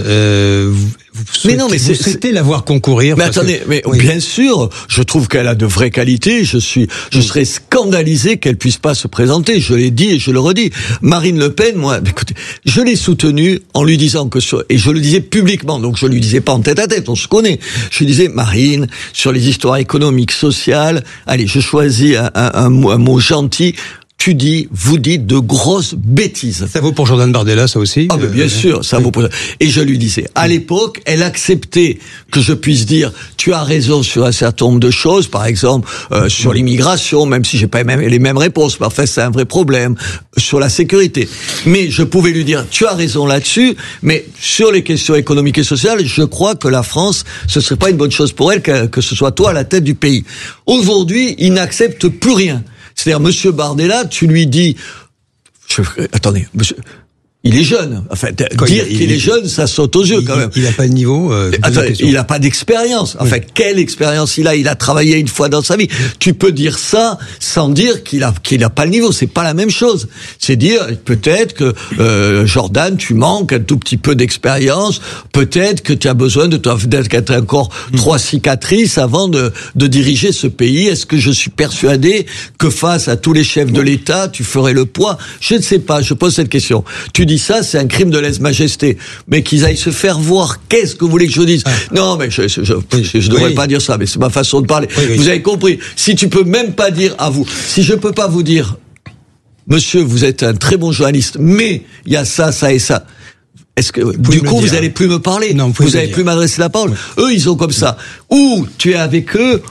Vous souhaitez la voir concourir? Mais attendez, bien sûr, je trouve qu'elle a de vraies qualités. Je serais scandalisé qu'elle puisse pas se présenter. Je l'ai dit et je le redis. Marine Le Pen, moi, écoutez, je l'ai soutenue en lui disant et je le disais publiquement. Donc je lui disais pas en tête à tête, on se connaît. Je lui disais, Marine, sur les histoires économiques, sociales, allez, je choisis un mot gentil. Vous dites de grosses bêtises. Ça vaut pour Jordan Bardella, ça aussi? Ah, mais bien sûr, ça vaut pour... Et je lui disais, à l'époque, elle acceptait que je puisse dire, tu as raison sur un certain nombre de choses, par exemple, sur l'immigration, même si j'ai pas les mêmes réponses, mais enfin, c'est un vrai problème, sur la sécurité. Mais je pouvais lui dire, tu as raison là-dessus, mais sur les questions économiques et sociales, je crois que la France, ce serait pas une bonne chose pour elle que ce soit toi à la tête du pays. Aujourd'hui, il n'accepte plus rien. C'est-à-dire, Monsieur Bardella, tu lui dis, attendez, monsieur, il est jeune. Enfin, dire qu'il est jeune, ça saute aux yeux quand même. Il n'a pas de niveau. Attendez, il n'a pas d'expérience. Enfin, quelle expérience il a? Il a travaillé une fois dans sa vie. Tu peux dire ça sans dire qu'il a pas le niveau. C'est pas la même chose. C'est dire peut-être que Jordan, tu manques un tout petit peu d'expérience. Peut-être que tu as besoin d'être encore 3 cicatrices avant de diriger ce pays. Est-ce que je suis persuadé que face à tous les chefs de l'État, tu ferais le poids? Je ne sais pas. Je pose cette question. Tu dis ça, c'est un crime de lèse-majesté. Mais qu'ils aillent se faire voir, qu'est-ce que vous voulez que je dise? Non, mais je devrais pas dire ça, mais c'est ma façon de parler. Vous avez compris. Si tu peux même pas dire à vous, si je peux pas vous dire, monsieur, vous êtes un très bon journaliste, mais il y a ça, ça et ça. Est-ce que, du coup, vous allez plus me parler? Non, vous allez plus m'adresser la parole. Eux, ils ont comme ça. Ou tu es avec eux,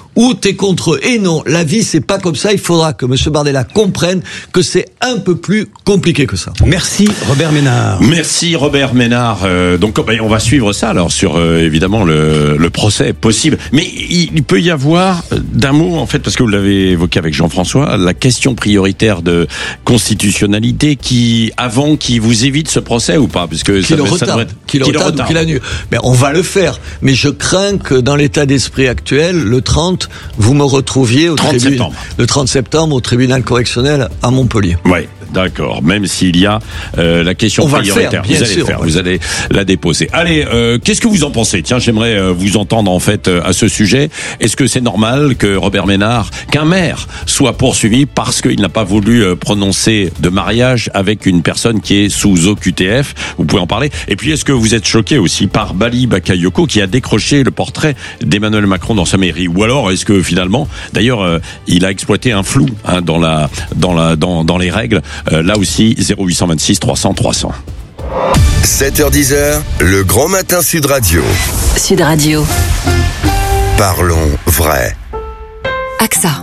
ou t'es contre eux. Et non, la vie c'est pas comme ça. Il faudra que Monsieur Bardella comprenne que c'est un peu plus compliqué que ça. Merci Robert Ménard. Merci Robert Ménard. Donc on va suivre ça alors sur évidemment le procès possible. Mais il peut y avoir d'un mot en fait, parce que vous l'avez évoqué avec Jean-François, la question prioritaire de constitutionnalité qui vous évite ce procès ou pas, parce que qui le retarde ou qui l'annule. Mais on va le faire. Mais je crains que dans l'état d'esprit actuel, le 30, vous me retrouviez le 30 septembre au tribunal correctionnel à Montpellier. Ouais. D'accord, même s'il y a la question prioritaire, vous allez la déposer. Allez, qu'est-ce que vous en pensez? Tiens, j'aimerais vous entendre en fait à ce sujet. Est-ce que c'est normal que Robert Ménard, qu'un maire soit poursuivi parce qu'il n'a pas voulu prononcer de mariage avec une personne qui est sous OQTF? Vous pouvez en parler. Et puis, est-ce que vous êtes choqué aussi par Bali Bakayoko qui a décroché le portrait d'Emmanuel Macron dans sa mairie? Ou alors, est-ce que finalement, d'ailleurs, il a exploité un flou dans les règles? Là aussi, 0826 300 300. 7h10, le grand matin Sud Radio. Sud Radio. Parlons vrai. AXA.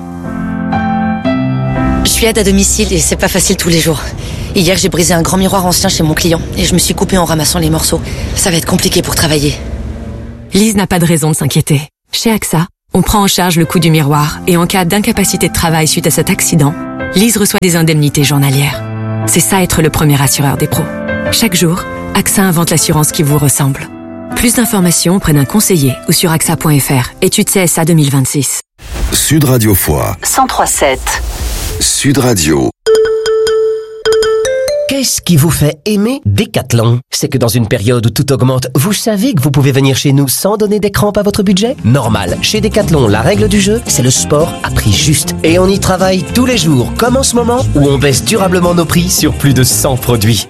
Je suis aide à domicile et c'est pas facile tous les jours. Hier, j'ai brisé un grand miroir ancien chez mon client et je me suis coupée en ramassant les morceaux. Ça va être compliqué pour travailler. Lise n'a pas de raison de s'inquiéter. Chez AXA, on prend en charge le coût du miroir et en cas d'incapacité de travail suite à cet accident, Lise reçoit des indemnités journalières. C'est ça être le premier assureur des pros. Chaque jour, AXA invente l'assurance qui vous ressemble. Plus d'informations auprès d'un conseiller ou sur AXA.fr. Étude CSA 2026. Sud Radio Foix 103.7. Sud Radio. Qu'est-ce qui vous fait aimer Decathlon? C'est que dans une période où tout augmente, vous savez que vous pouvez venir chez nous sans donner des crampes à votre budget? Normal. Chez Decathlon, la règle du jeu, c'est le sport à prix juste. Et on y travaille tous les jours, comme en ce moment, où on baisse durablement nos prix sur plus de 100 produits.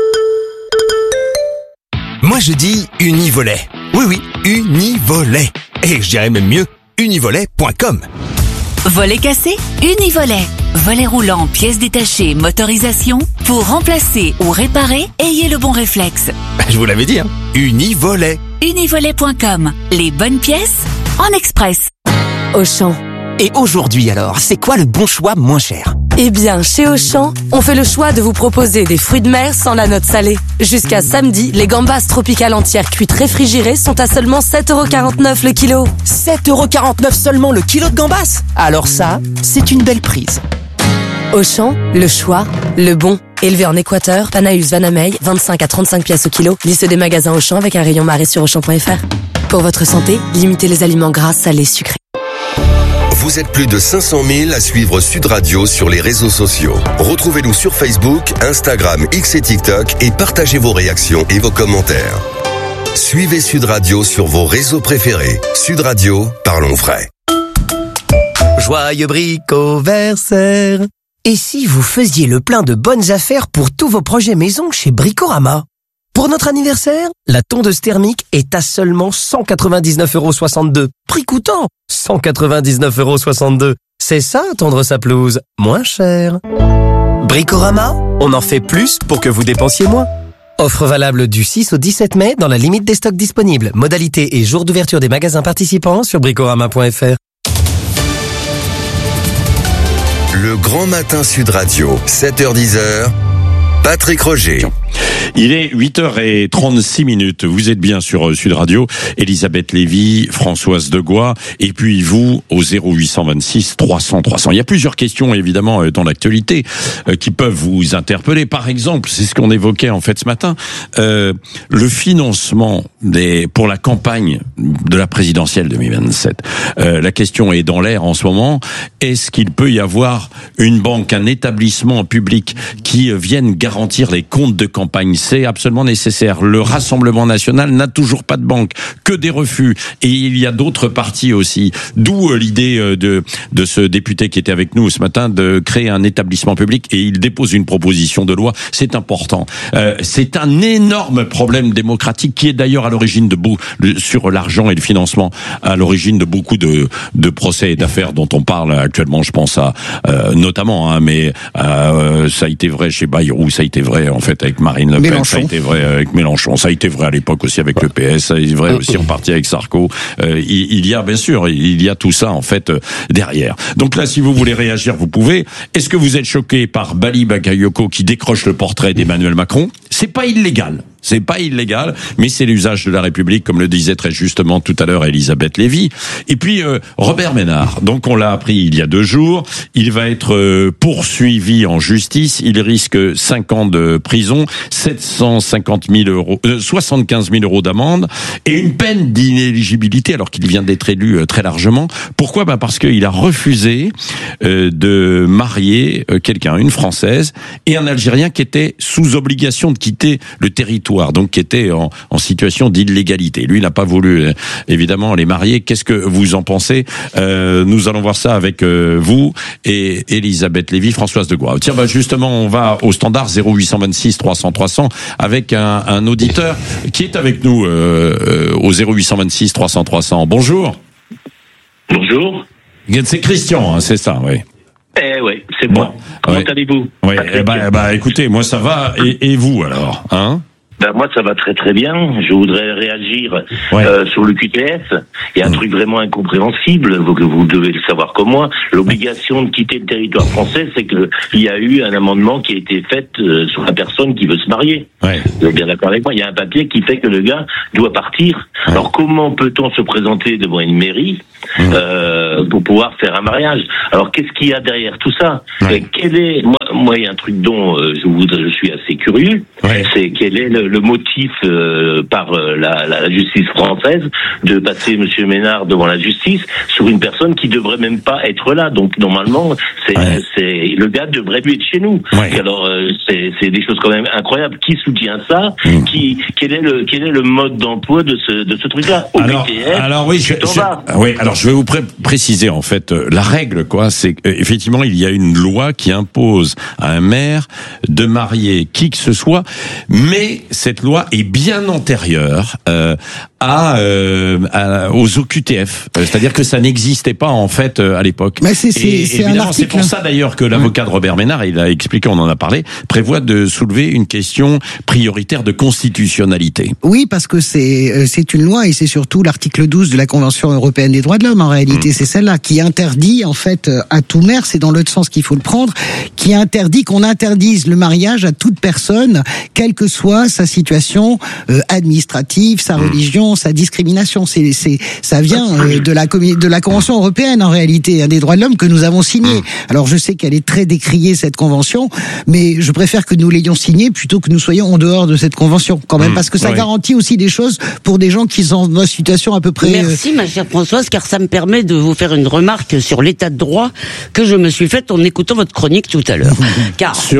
Moi je dis Univolet. Oui, Univolet. Et je dirais même mieux, univolet.com. Volet cassé? Univolet. Volet roulant, pièces détachées, motorisation. Pour remplacer ou réparer, ayez le bon réflexe. Je vous l'avais dit, hein. Univolet. Univolet.com. Les bonnes pièces en express. Auchan. Et aujourd'hui alors, c'est quoi le bon choix moins cher? Eh bien, chez Auchan, on fait le choix de vous proposer des fruits de mer sans la note salée. Jusqu'à samedi, les gambas tropicales entières cuites réfrigérées sont à seulement 7,49€ le kilo. 7,49€ seulement le kilo de gambas? Alors ça, c'est une belle prise. Auchan, le choix, le bon. Élevé en Équateur, Panaeus Vanamey, 25 à 35 pièces au kilo. Liste des magasins Auchan avec un rayon marée sur Auchan.fr. Pour votre santé, limitez les aliments gras, salés, sucrés. Vous êtes plus de 500 000 à suivre Sud Radio sur les réseaux sociaux. Retrouvez-nous sur Facebook, Instagram, X et TikTok et partagez vos réactions et vos commentaires. Suivez Sud Radio sur vos réseaux préférés. Sud Radio, parlons vrai. Joyeux bricoversaire. Et si vous faisiez le plein de bonnes affaires pour tous vos projets maison chez Bricorama? Pour notre anniversaire, la tondeuse thermique est à seulement 199,62€. Prix coûtant 199,62€. C'est ça, tondre sa pelouse, moins cher. Bricorama, on en fait plus pour que vous dépensiez moins. Offre valable du 6 au 17 mai dans la limite des stocks disponibles. Modalité et jour d'ouverture des magasins participants sur bricorama.fr. Le grand matin Sud Radio, 7h10, Patrick Roger. Il est 8h36. Vous êtes bien sur Sud Radio. Elisabeth Lévy, Françoise Degois, et puis vous au 0826 300 300. Il y a plusieurs questions évidemment dans l'actualité qui peuvent vous interpeller. Par exemple, c'est ce qu'on évoquait en fait ce matin, le financement pour la campagne de la présidentielle 2027. La question est dans l'air en ce moment. Est-ce qu'il peut y avoir une banque, un établissement public qui vienne garantir les comptes de campagne? C'est absolument nécessaire. Le Rassemblement national n'a toujours pas de banque, que des refus. Et il y a d'autres partis aussi. D'où l'idée de ce député qui était avec nous ce matin de créer un établissement public, et il dépose une proposition de loi. C'est important. C'est un énorme problème démocratique qui est d'ailleurs à l'origine sur l'argent et le financement, à l'origine de beaucoup de procès et d'affaires dont on parle actuellement. Je pense à notamment, mais ça a été vrai chez Bayrou, ça a été vrai en fait avec Marie Marine Le Pen, ça a été vrai avec Mélenchon, ça a été vrai à l'époque aussi avec le PS, ça a été vrai aussi en partie avec Sarko. Il y a bien sûr, il y a tout ça en fait derrière. Donc là, si vous voulez réagir, vous pouvez. Est-ce que vous êtes choqué par Bali Bakayoko qui décroche le portrait d'Emmanuel Macron? C'est pas illégal. C'est pas illégal, mais c'est l'usage de la République, comme le disait très justement tout à l'heure Elisabeth Lévy. Et puis Robert Ménard, donc on l'a appris il y a 2 jours, il va être poursuivi en justice, il risque 5 ans de prison, 75 000 euros d'amende et une peine d'inéligibilité alors qu'il vient d'être élu très largement. Pourquoi ? Parce qu'il a refusé de marier quelqu'un, une Française et un Algérien qui était sous obligation de quitter le territoire, donc qui était en situation d'illégalité. Lui, il n'a pas voulu, évidemment, les marier. Qu'est-ce que vous en pensez ? Nous allons voir ça avec vous et Elisabeth Lévy, Françoise de Goua. Tiens, justement, on va au standard 0826 300 300 avec un auditeur qui est avec nous au 0826 300 300. Bonjour. Bonjour. C'est Christian, hein, c'est ça, oui. Oui, c'est bon. Comment allez-vous ? Oui, écoutez, moi ça va, et vous alors, hein ? Moi, ça va très très bien. Je voudrais réagir sur le QTF. Il y a un truc vraiment incompréhensible, que vous devez le savoir comme moi. L'obligation de quitter le territoire français, c'est que il y a eu un amendement qui a été fait sur la personne qui veut se marier. Vous êtes bien d'accord avec moi ? Il y a un papier qui fait que le gars doit partir. Alors comment peut-on se présenter devant une mairie pour pouvoir faire un mariage ? Alors qu'est-ce qu'il y a derrière tout ça ? Quel est moi il y a un truc dont je suis assez curieux, c'est quel est le motif par la justice française de passer Monsieur Ménard devant la justice sur une personne qui devrait même pas être là. Donc normalement, c'est le gars devrait lui être chez nous. Alors c'est des choses quand même incroyables. Qui soutient ça ? Quel est le mode d'emploi de ce truc-là ? Alors je vais vous préciser en fait la règle quoi. C'est effectivement il y a une loi qui impose à un maire de marier qui que ce soit, mais cette loi est bien antérieure aux OQTF, c'est-à-dire que ça n'existait pas en fait à l'époque. Mais c'est pour ça d'ailleurs que l'avocat de Robert Ménard, il a expliqué, on en a parlé, prévoit de soulever une question prioritaire de constitutionnalité. Oui, parce que c'est une loi et c'est surtout l'article 12 de la Convention européenne des droits de l'homme en réalité, c'est celle-là qui interdit en fait à tout maire, c'est dans l'autre sens qu'il faut le prendre, qui interdit qu'on interdise le mariage à toute personne, quelle que soit sa situation administrative, sa religion, sa discrimination. Ça vient de la Convention européenne en réalité des droits de l'homme que nous avons signée. Alors je sais qu'elle est très décriée cette convention, mais je préfère que nous l'ayons signée plutôt que nous soyons en dehors de cette convention quand même, parce que ça garantit aussi des choses pour des gens qui sont dans une situation à peu près. Merci ma chère Françoise, car ça me permet de vous faire une remarque sur l'état de droit que je me suis faite en écoutant votre chronique tout à l'heure. Car sur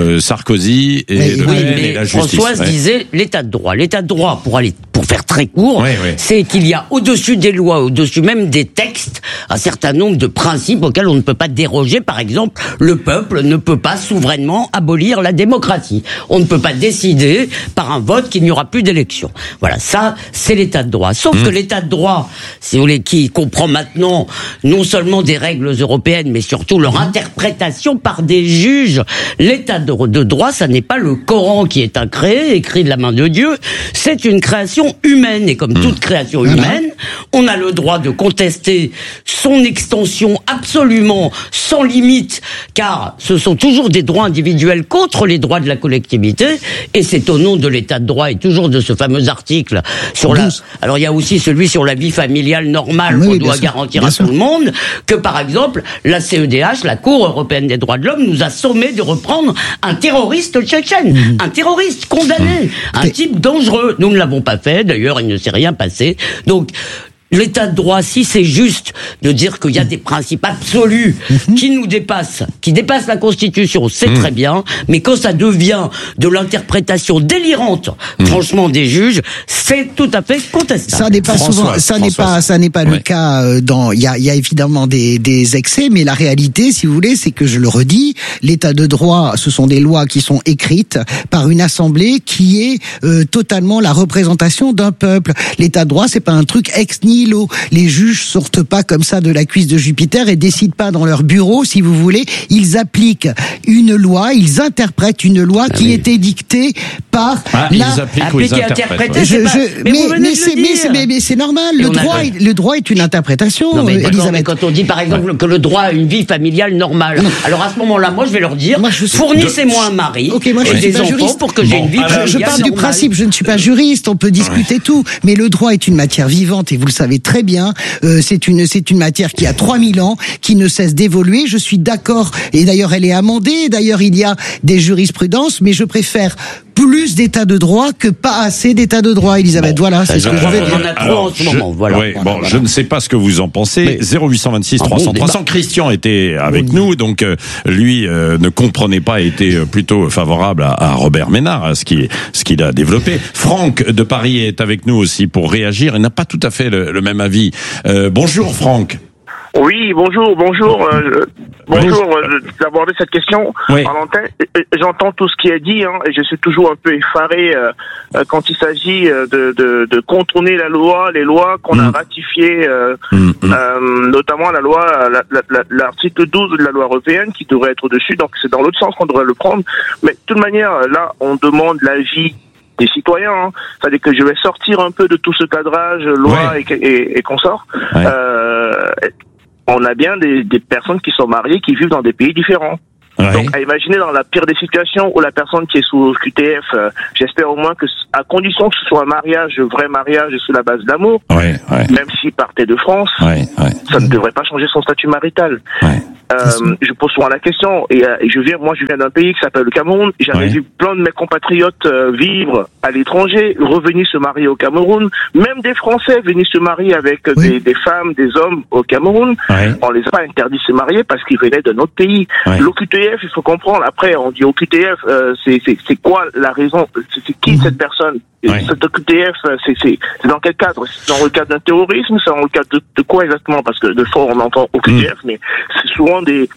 Sarkozy et Le Pen et la justice. Françoise disait l'état de droit. L'état de droit, pour faire très court, c'est qu'il y a au-dessus des lois, au-dessus même des textes, un certain nombre de principes auxquels on ne peut pas déroger. Par exemple, le peuple ne peut pas souverainement abolir la démocratie. On ne peut pas décider par un vote qu'il n'y aura plus d'élection. Voilà, ça, c'est l'état de droit. Sauf que l'état de droit, si vous voulez, qui comprend maintenant non seulement des règles européennes, mais surtout leur interprétation par des juges. L'état de droit, ça n'est pas le Coran qui est incréé, écrit de la main de Dieu, c'est une création humaine. Et comme toute création humaine, on a le droit de contester son extension absolument sans limite, car ce sont toujours des droits individuels contre les droits de la collectivité, et c'est au nom de l'état de droit et toujours de ce fameux article sur alors il y a aussi celui sur la vie familiale normale qu'on doit garantir à tout le monde, que par exemple la CEDH, la Cour européenne des droits de l'homme, nous a sommé de reprendre un terroriste tchétchène, un terroriste condamné, un type dangereux. Nous ne l'avons pas fait, d'ailleurs il ne s'est rien passé. Donc l'état de droit, si c'est juste de dire qu'il y a des principes absolus qui nous dépassent, qui dépassent la Constitution, c'est très bien, mais quand ça devient de l'interprétation délirante, franchement, des juges, c'est tout à fait contestable. Ça n'est pas souvent, ça n'est pas le cas il y a évidemment des excès, mais la réalité, si vous voulez, c'est que je le redis, l'état de droit, ce sont des lois qui sont écrites par une assemblée qui est totalement la représentation d'un peuple. L'état de droit, c'est pas un truc ex nihilo. Les juges sortent pas comme ça de la cuisse de Jupiter et décident pas dans leur bureau, si vous voulez. Ils appliquent une loi, ils interprètent une loi qui était dictée par ils appliquent ou ils interprètent. Mais c'est normal. Le droit est une interprétation. Non, mais Elisabeth, quand on dit par exemple que le droit a une vie familiale normale, alors à ce moment-là, moi je vais leur dire, fournissez-moi un mari et des enfants pour que j'ai une vie familiale je parle normale. du principe, je ne suis pas juriste, on peut discuter tout, mais le droit est une matière vivante et vous le savez très bien, c'est une matière qui a 3000 ans, qui ne cesse d'évoluer, je suis d'accord, et d'ailleurs elle est amendée, d'ailleurs il y a des jurisprudences, mais je préfère plus d'état de droit que pas assez d'état de droit, Elisabeth. Voilà, c'est ce que je vais dire. On en a trop en ce moment, voilà. Oui, bon, je ne sais pas ce que vous en pensez. 0826 300 300. Christian était avec nous, donc lui ne comprenait pas, était plutôt favorable à Robert Ménard, à ce qu'il a développé. Franck de Paris est avec nous aussi pour réagir. Il n'a pas tout à fait le même avis. Bonjour Franck. Oui, bonjour d'aborder cette question en antenne. J'entends tout ce qui est dit, et je suis toujours un peu effaré quand il s'agit de contourner la loi, les lois qu'on a ratifiées, notamment la loi, l'article 12 de la loi européenne qui devrait être au-dessus, donc c'est dans l'autre sens qu'on devrait le prendre. Mais de toute manière, là, on demande l'avis des citoyens, c'est-à-dire que je vais sortir un peu de tout ce cadrage, loi et consorts. On a bien des personnes qui sont mariées, qui vivent dans des pays différents. Donc, à imaginer dans la pire des situations où la personne qui est sous QTF, j'espère au moins que, à condition que ce soit un mariage, vrai mariage sous la base d'amour, même s'il partait de France, ça ne devrait pas changer son statut marital. Je pose souvent la question, et je viens d'un pays qui s'appelle le Cameroun, j'avais vu plein de mes compatriotes vivre à l'étranger, revenir se marier au Cameroun, même des Français venir se marier avec des femmes, des hommes au Cameroun, on les a pas interdit de se marier parce qu'ils venaient d'un autre pays. L'OQTF, il faut comprendre, après on dit OQTF, c'est quoi la raison, c'est qui cette personne? Cette OQTF, c'est dans quel cadre? C'est dans le cadre d'un terrorisme? C'est dans le cadre de quoi exactement? Parce que de fois on entend OQTF, mais c'est souvent des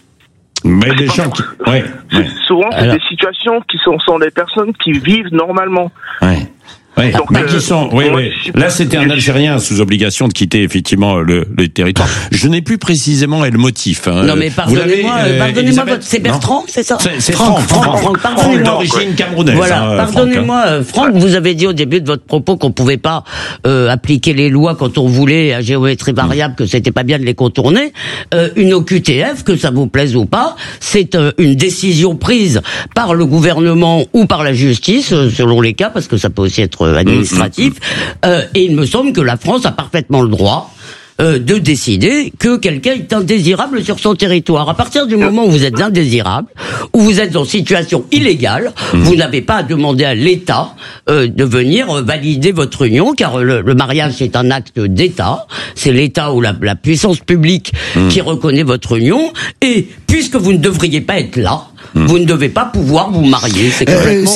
souvent c'est des situations qui sont des personnes qui vivent normalement. Donc, là, c'était un Algérien sous obligation de quitter effectivement le territoire. Je n'ai plus précisément le motif. Non, mais pardonnez-moi, c'est Bertrand, c'est ça? C'est Franck, d'origine camerounaise. Voilà, pardonnez-moi, Franck, vous avez dit au début de votre propos qu'on pouvait pas appliquer les lois quand on voulait à géométrie variable, que c'était pas bien de les contourner. Une OQTF, que ça vous plaise ou pas, c'est une décision prise par le gouvernement ou par la justice, selon les cas, parce que ça peut aussi être administratif, et il me semble que la France a parfaitement le droit de décider que quelqu'un est indésirable sur son territoire. À partir du moment où vous êtes indésirable, où vous êtes en situation illégale, vous n'avez pas à demander à l'État de venir valider votre union, car le mariage c'est un acte d'État, c'est l'État ou la puissance publique qui reconnaît votre union, et puisque vous ne devriez pas être là, vous ne devez pas pouvoir vous marier. C'est complètement...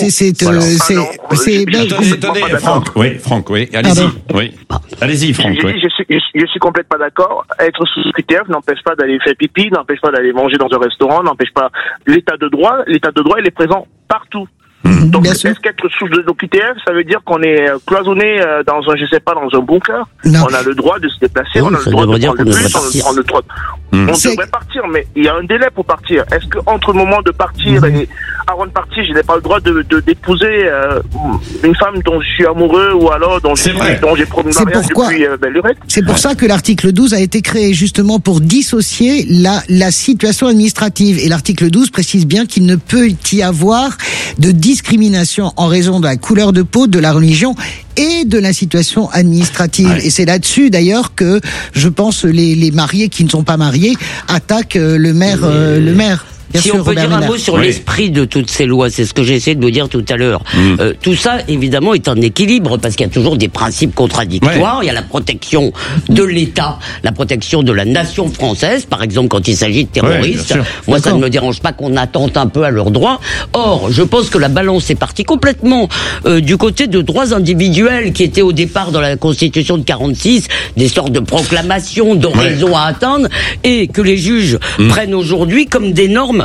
Attendez, Franck, allez-y, Franck. Je suis complètement d'accord. Être sous QTF n'empêche pas d'aller faire pipi, n'empêche pas d'aller manger dans un restaurant, n'empêche pas l'état de droit. L'état de droit, il est présent partout. Donc, est-ce qu'être sous le QTF, ça veut dire qu'on est cloisonné dans un bunker? On a le droit de se déplacer, on a le droit de prendre le bus, on devrait partir, mais il y a un délai pour partir. Est-ce que entre le moment de partir et avant de partir, je n'ai pas le droit d'épouser une femme dont je suis amoureux ou alors dont j'ai promis le mariage depuis belle lurette? C'est pour ça que l'article 12 a été créé justement pour dissocier la situation administrative. Et l'article 12 précise bien qu'il ne peut y avoir de discrimination en raison de la couleur de peau, de la religion et de la situation administrative. Et c'est là-dessus d'ailleurs que je pense les mariés qui ne sont pas mariés attaquent le maire. Bien si sûr, on peut Robert dire un Ménard. mot sur l'esprit de toutes ces lois, c'est ce que j'ai essayé de vous dire tout à l'heure. Tout ça, évidemment, est en équilibre, parce qu'il y a toujours des principes contradictoires. Il y a la protection de l'État, la protection de la nation française, par exemple, quand il s'agit de terroristes. Moi, ça ne me dérange pas qu'on attente un peu à leurs droits. Or, je pense que la balance est partie complètement du côté de droits individuels, qui étaient au départ dans la Constitution de 46, des sortes de proclamations d'horizons à atteindre, et que les juges prennent aujourd'hui comme des normes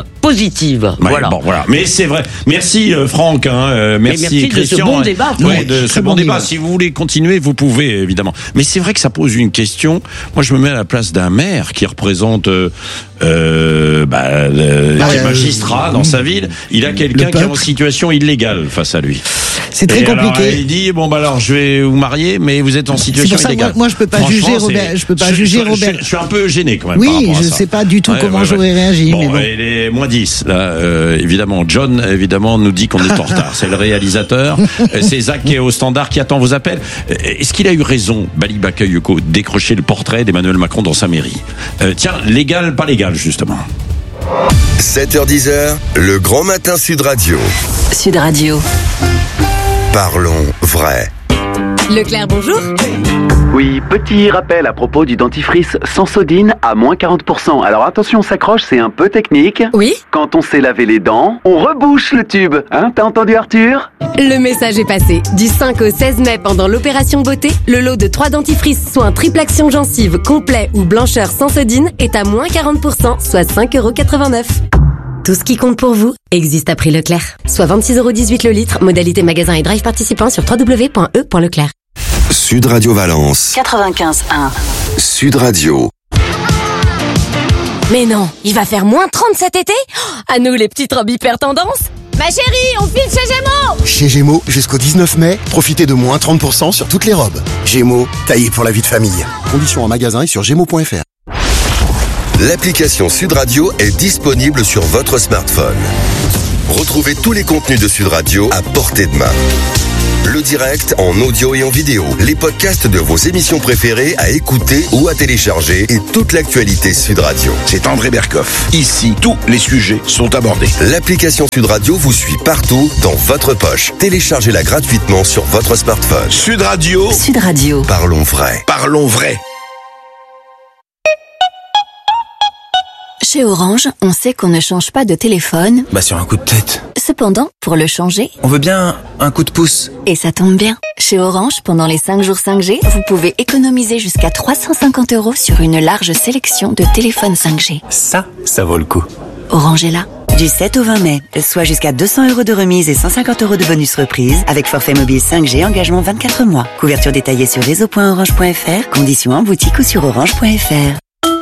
forme positive. Ouais, voilà. Bon, voilà. Mais c'est vrai. Merci Franck. Merci de ce Christian. bon débat. De ce bon débat. Si vous voulez continuer, vous pouvez évidemment. Mais c'est vrai que ça pose une question. Moi, je me mets à la place d'un maire qui représente qui est magistrat dans sa ville. Il a quelqu'un qui est en situation illégale face à lui. C'est très compliqué. Alors, il dit alors je vais vous marier, mais vous êtes en situation illégale. Moi, je peux pas juger Robert. Je peux pas juger Robert. Je suis un peu gêné quand même. Oui, je sais pas du tout comment j'aurais réagi. Bon, il est moins 10 là. Évidemment, John nous dit qu'on est en retard. C'est le réalisateur. C'est Zach qui est au standard qui attend vos appels. Est-ce qu'il a eu raison, Bali Bakayoko, décrocher le portrait d'Emmanuel Macron dans sa mairie? Tiens, légal, pas légal, justement. 7h-10h, le grand matin Sud Radio. Sud Radio. Parlons vrai. Leclerc, bonjour. Oui, petit rappel à propos du dentifrice Sensodyne à moins 40%. Alors attention, on s'accroche, c'est un peu technique. Oui. Quand on sait laver les dents, on rebouche le tube. Hein, t'as entendu Arthur? Le message est passé. Du 5 au 16 mai, pendant l'opération beauté, le lot de 3 dentifrices soins triple action gencive complet ou blancheur Sensodyne est à moins 40%, soit 5,89 €. Tout ce qui compte pour vous existe à prix Leclerc. Soit 26,18 € le litre, modalité magasin et drive participant sur www.e.leclerc. Sud Radio Valence. 95.1. Sud Radio. Mais non, il va faire moins 30 cet été? À nous les petites robes hyper tendance. Ma chérie, on file chez Gémeaux! Chez Gémeaux, jusqu'au 19 mai, profitez de moins 30% sur toutes les robes. Gémeaux, taillé pour la vie de famille. Conditions en magasin et sur gémeaux.fr. L'application Sud Radio est disponible sur votre smartphone. Retrouvez tous les contenus de Sud Radio à portée de main. Le direct en audio et en vidéo, les podcasts de vos émissions préférées à écouter ou à télécharger et toute l'actualité Sud Radio. C'est André Berkoff. Ici, tous les sujets sont abordés. L'application Sud Radio vous suit partout dans votre poche. Téléchargez-la gratuitement sur votre smartphone. Sud Radio. Sud Radio. Parlons vrai. Parlons vrai. Chez Orange, on sait qu'on ne change pas de téléphone. Sur un coup de tête. Cependant, pour le changer, on veut bien un coup de pouce. Et ça tombe bien. Chez Orange, pendant les 5 jours 5G, vous pouvez économiser jusqu'à 350 € sur une large sélection de téléphones 5G. Ça vaut le coup. Orange est là. Du 7 au 20 mai, soit jusqu'à 200 € de remise et 150 € de bonus reprise avec forfait mobile 5G, engagement 24 mois. Couverture détaillée sur réseau.orange.fr, conditions en boutique ou sur orange.fr.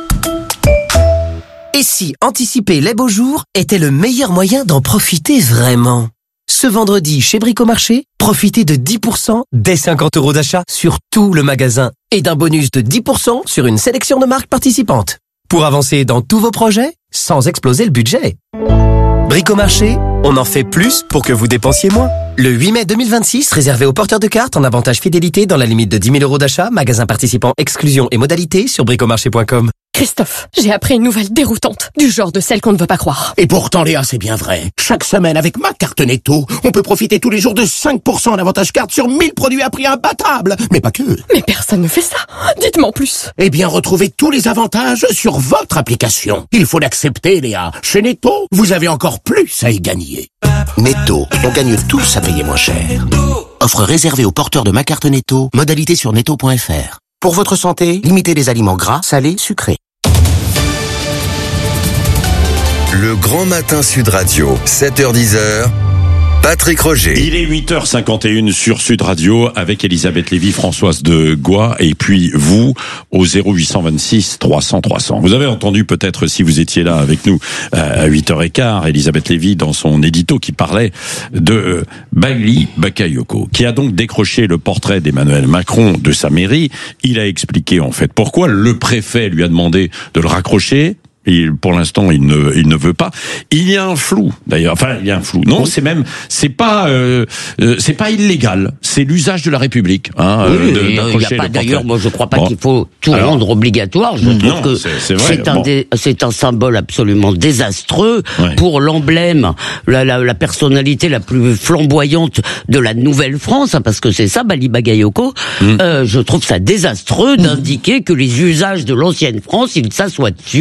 Et si anticiper les beaux jours était le meilleur moyen d'en profiter vraiment? Ce vendredi, chez Bricomarché, profitez de 10% dès 50 € d'achat sur tout le magasin et d'un bonus de 10% sur une sélection de marques participantes. Pour avancer dans tous vos projets, sans exploser le budget. Bricomarché, on en fait plus pour que vous dépensiez moins. Le 8 mai 2026, réservé aux porteurs de cartes en avantage fidélité dans la limite de 10 000 € d'achat, magasin participant, exclusion et modalités sur bricomarché.com. Christophe, j'ai appris une nouvelle déroutante, du genre de celle qu'on ne veut pas croire. Et pourtant, Léa, c'est bien vrai. Chaque semaine, avec ma carte Netto, on peut profiter tous les jours de 5% d'avantage carte sur 1000 produits à prix imbattable. Mais pas que. Mais personne ne fait ça. Dites-moi en plus. Eh bien, retrouvez tous les avantages sur votre application. Il faut l'accepter, Léa. Chez Netto, vous avez encore plus à y gagner. Netto, on gagne tous à payer moins cher. Offre réservée aux porteurs de ma carte Netto, modalité sur netto.fr. Pour votre santé, limitez les aliments gras, salés, sucrés. Le grand matin Sud Radio, 7h-10h, Patrick Roger. Il est 8h51 sur Sud Radio avec Elisabeth Lévy, Françoise de Gois et puis vous au 0826 300 300. Vous avez entendu peut-être si vous étiez là avec nous à 8h15, Elisabeth Lévy dans son édito qui parlait de Bali Bakayoko, qui a donc décroché le portrait d'Emmanuel Macron de sa mairie. Il a expliqué en fait pourquoi le préfet lui a demandé de le raccrocher. Pour l'instant, il ne veut pas. Il y a un flou, d'ailleurs. Enfin, il y a un flou. Non, c'est pas illégal. C'est l'usage de la République. Il n'y a pas d'ailleurs. Moi, je crois pas qu'il faut tout rendre obligatoire. Je trouve que c'est un symbole absolument désastreux pour l'emblème, la personnalité la plus flamboyante de la Nouvelle-France, parce que c'est ça, Bali Bakayoko. Je trouve ça désastreux d'indiquer que les usages de l'ancienne France, il s'assoit dessus.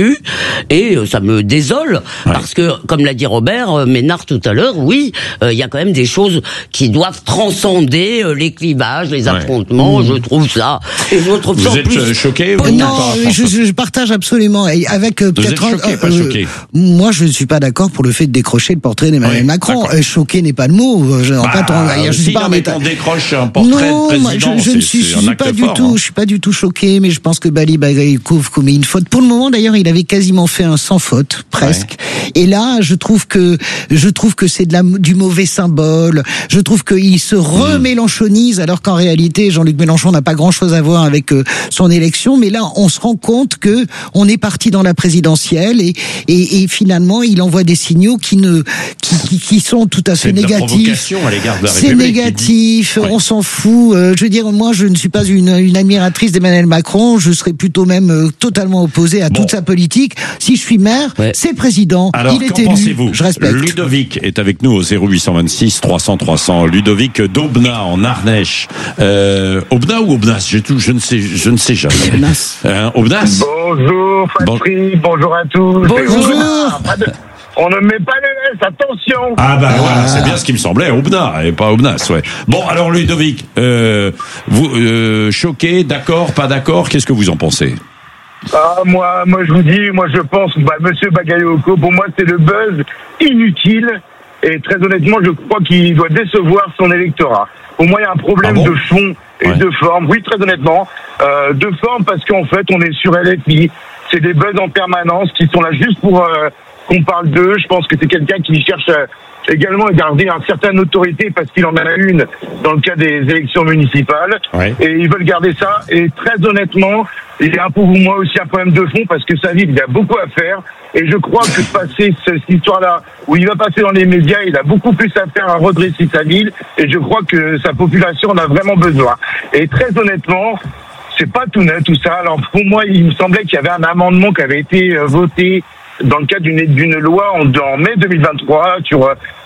et ça me désole parce que, comme l'a dit Robert Ménard tout à l'heure, oui, il y a quand même des choses qui doivent transcender les clivages, les affrontements. Je trouve ça. Et je trouve ça. Vous êtes choqué? Non, je partage absolument. Et avec peut-être. Choqué, pas choqué. Moi, je ne suis pas d'accord pour le fait de décrocher le portrait d'Emmanuel Macron. Choqué n'est pas le mot. Je suis pas en état. On décroche un portrait de président. Je ne suis pas du tout. Je suis pas du tout choqué, mais je pense que Bali Bagaïkouf commet une faute. Pour le moment, d'ailleurs, il avait quasiment fait un sans faute, presque. Et là, je trouve que c'est du mauvais symbole. Je trouve qu'il se remélenchonise, alors qu'en réalité, Jean-Luc Mélenchon n'a pas grand-chose à voir avec son élection. Mais là, on se rend compte que on est parti dans la présidentielle et finalement, il envoie des signaux qui sont tout à fait négatifs. À l'égard de la c'est négatif, on s'en fout. Je veux dire, moi, je ne suis pas une admiratrice d'Emmanuel Macron. Je serais plutôt même totalement opposé à toute sa politique. Si je suis maire, c'est président. Alors, il est élu. Pensez-vous? Je respecte. Ludovic est avec nous au 0826 300 300. Ludovic d'Aubenas en Ardèche. Aubenas ou Aubenas? Je ne sais jamais. Aubenas. Bonjour Patrick, bonjour à tous. Bonjour. On ne met pas le S, attention. Voilà, c'est bien ce qui me semblait, Aubenas et pas Aubenas, Bon, alors Ludovic, vous choqué, d'accord, pas d'accord, qu'est-ce que vous en pensez? Moi je vous dis, je pense, Monsieur Bagayoko, pour moi c'est le buzz inutile et très honnêtement je crois qu'il doit décevoir son électorat. Pour moi il y a un problème de fond et de forme, oui très honnêtement, de forme parce qu'en fait on est sur LFI, c'est des buzz en permanence qui sont là juste pour qu'on parle d'eux. Je pense que c'est quelqu'un qui cherche également à garder une certaine autorité parce qu'il en a une dans le cas des élections municipales. Et ils veulent garder ça. Et très honnêtement, il y a pour moi aussi un problème de fond parce que sa ville, il a beaucoup à faire. Et je crois que passer cette histoire-là, où il va passer dans les médias, il a beaucoup plus à faire à redresser sa ville. Et je crois que sa population en a vraiment besoin. Et très honnêtement, c'est pas tout net tout ça. Alors pour moi, il me semblait qu'il y avait un amendement qui avait été voté dans le cadre d'une loi en mai 2023 sur